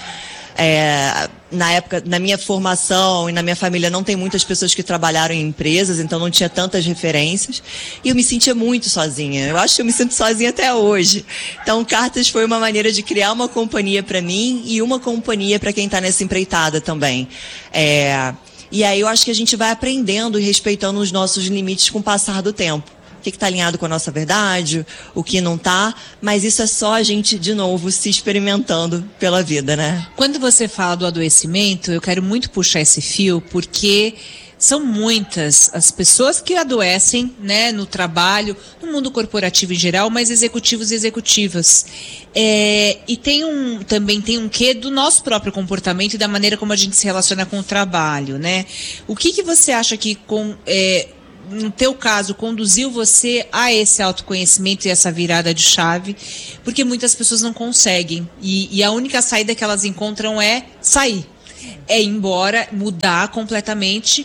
[SPEAKER 12] É, na época, na minha formação e na minha família não tem muitas pessoas que trabalharam em empresas, então não tinha tantas referências e eu me sentia muito sozinha. Eu acho que eu me sinto sozinha até hoje. Então, Cartas foi uma maneira de criar uma companhia para mim e uma companhia para quem está nessa empreitada também. É, e aí eu acho que a gente vai aprendendo e respeitando os nossos limites com o passar do tempo. O que está alinhado com a nossa verdade, o que não está, mas isso é só a gente, de novo, se experimentando pela vida, né?
[SPEAKER 11] Quando você fala do adoecimento, eu quero muito puxar esse fio, porque são muitas as pessoas que adoecem, né, no trabalho, no mundo corporativo em geral, mas executivos e executivas. É, e tem um, também tem um quê do nosso próprio comportamento e da maneira como a gente se relaciona com o trabalho, né? O que, que você acha que com... É, no teu caso, conduziu você a esse autoconhecimento e essa virada de chave? Porque muitas pessoas não conseguem. E, e a única saída que elas encontram é sair. É ir embora, mudar completamente.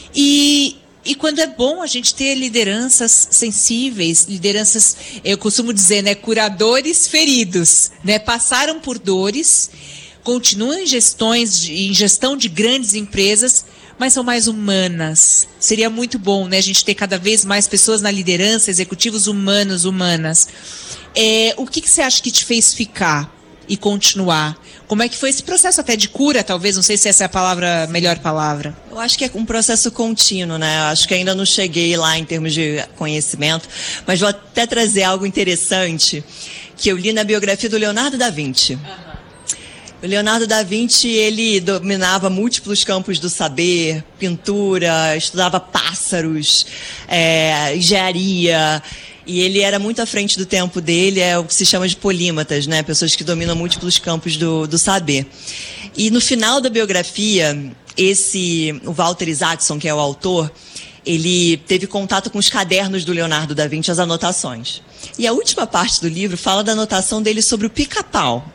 [SPEAKER 11] E, e quando é bom a gente ter lideranças sensíveis, lideranças, eu costumo dizer, né, curadores feridos, né, passaram por dores, continuam em, gestões, em gestão de grandes empresas, mas são mais humanas. Seria muito bom, né, a gente ter cada vez mais pessoas na liderança, executivos humanos, humanas. É, o que, que você acha que te fez ficar e continuar? Como é que foi esse processo até de cura, talvez? Não sei se essa é a palavra, melhor palavra.
[SPEAKER 12] Eu acho que é um processo contínuo, né? Eu acho que ainda não cheguei lá em termos de conhecimento, mas vou até trazer algo interessante que eu li na biografia do Leonardo da Vinci. Uhum. O Leonardo da Vinci, ele dominava múltiplos campos do saber, pintura, estudava pássaros, é, engenharia, e ele era muito à frente do tempo dele, é o que se chama de polímatas, né? Pessoas que dominam múltiplos campos do, do saber. E no final da biografia, esse, o Walter Isaacson, que é o autor, ele teve contato com os cadernos do Leonardo da Vinci, as anotações. E a última parte do livro fala da anotação dele sobre o pica-pau.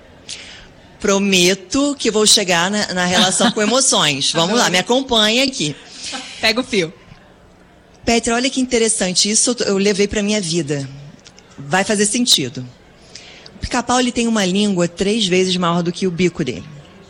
[SPEAKER 12] Prometo que vou chegar na, na relação com emoções. Vamos lá, me acompanha aqui.
[SPEAKER 11] Pega o fio.
[SPEAKER 12] Petra, olha que interessante. Isso eu levei para minha vida. Vai fazer sentido. O pica-pau, ele tem uma língua três vezes maior do que o bico dele.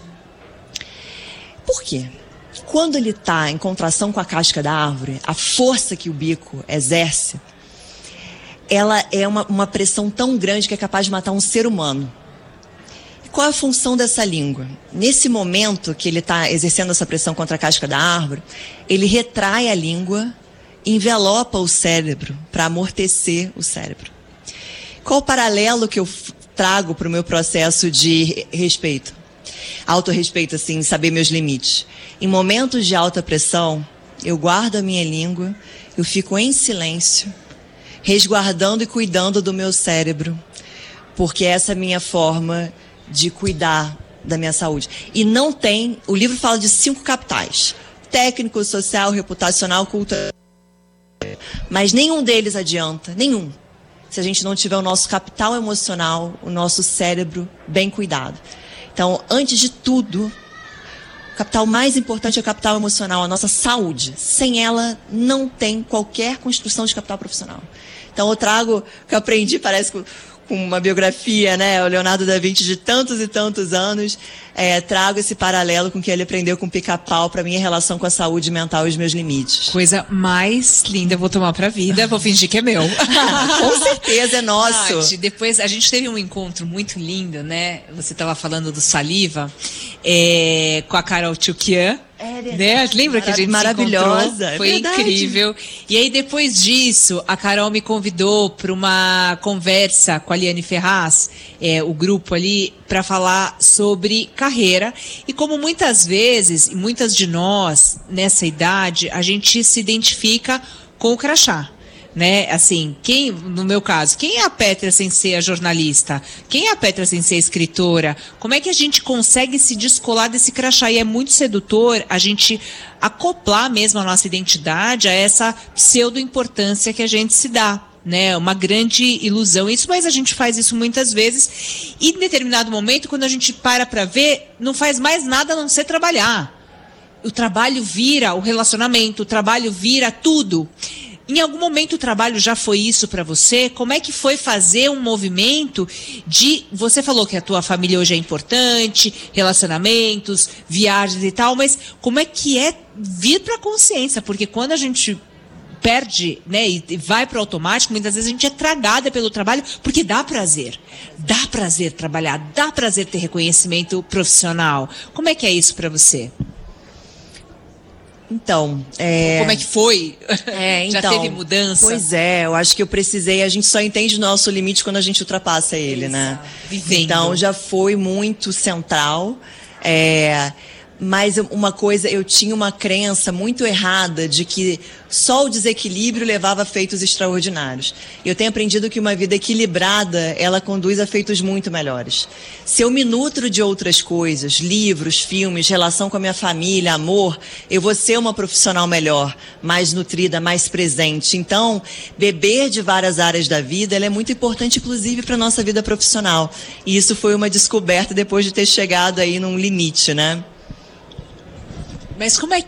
[SPEAKER 12] Por quê? Quando ele está em contração com a casca da árvore, a força que o bico exerce, ela é uma, uma pressão tão grande que é capaz de matar um ser humano. Qual é a função dessa língua? Nesse momento que ele está exercendo essa pressão contra a casca da árvore, ele retrai a língua, envelopa o cérebro para amortecer o cérebro. Qual o paralelo que eu trago para o meu processo de respeito? Autorrespeito, assim, saber meus limites. Em momentos de alta pressão, eu guardo a minha língua, eu fico em silêncio, resguardando e cuidando do meu cérebro, porque essa é a minha forma de cuidar da minha saúde. E não tem... O livro fala de cinco capitais. Técnico, social, reputacional, cultural. Mas nenhum deles adianta. Nenhum. Se a gente não tiver o nosso capital emocional, o nosso cérebro bem cuidado. Então, antes de tudo, o capital mais importante é o capital emocional, a nossa saúde. Sem ela, não tem qualquer construção de capital profissional. Então, eu trago o que eu aprendi, parece que... com uma biografia, né, o Leonardo da Vinci de tantos e tantos anos, é, trago esse paralelo com o que ele aprendeu com o pica-pau para minha relação com a saúde mental e os meus limites.
[SPEAKER 11] Coisa mais linda, eu vou tomar pra vida, vou fingir que é meu.
[SPEAKER 12] Com certeza, é nosso.
[SPEAKER 11] Nath, depois, a gente teve um encontro muito lindo, né, você estava falando do Saliva, é, com a Carol Tchukian.
[SPEAKER 12] É verdade.
[SPEAKER 11] Né? Lembra que a gente
[SPEAKER 12] maravilhosa,
[SPEAKER 11] se encontrou?
[SPEAKER 12] é
[SPEAKER 11] Foi
[SPEAKER 12] verdade.
[SPEAKER 11] incrível. E aí, depois disso, a Carol me convidou para uma conversa com a Liane Ferraz, é, o grupo ali, para falar sobre carreira. E como muitas vezes, e muitas de nós, nessa idade, a gente se identifica com o crachá. né? Assim, quem, no meu caso, quem é a Pétria sem ser a jornalista? Quem é a Pétria sem ser a escritora? Como é que a gente consegue se descolar desse crachá? E é muito sedutor a gente acoplar mesmo a nossa identidade a essa pseudo-importância que a gente se dá, né? Uma grande ilusão isso, mas a gente faz isso muitas vezes e em determinado momento, quando a gente para para ver, não faz mais nada a não ser trabalhar. O trabalho vira o relacionamento, o trabalho vira tudo. Em algum momento o trabalho já foi isso para você? Como é que foi fazer um movimento de... Você falou que a tua família hoje é importante, relacionamentos, viagens e tal, mas como é que é vir para a consciência? Porque quando a gente perde, né, e vai para o automático, muitas vezes a gente é tragada pelo trabalho, porque dá prazer. Dá prazer trabalhar, dá prazer ter reconhecimento profissional. Como é que é isso para você?
[SPEAKER 12] Então, é...
[SPEAKER 11] Como é que foi?
[SPEAKER 12] É, então,
[SPEAKER 11] já teve mudança?
[SPEAKER 12] Pois é, eu acho que eu precisei, a gente só entende o nosso limite quando a gente ultrapassa ele, Exato. Né?
[SPEAKER 11] Vivendo.
[SPEAKER 12] Então, já foi muito central, é... mas uma coisa, eu tinha uma crença muito errada de que só o desequilíbrio levava a feitos extraordinários. Eu tenho aprendido que uma vida equilibrada, ela conduz a feitos muito melhores. Se eu me nutro de outras coisas, livros, filmes, relação com a minha família, amor, eu vou ser uma profissional melhor, mais nutrida, mais presente. Então, beber de várias áreas da vida, ela é muito importante, inclusive, para a nossa vida profissional. E isso foi uma descoberta depois de ter chegado aí num limite, né?
[SPEAKER 11] Mas como é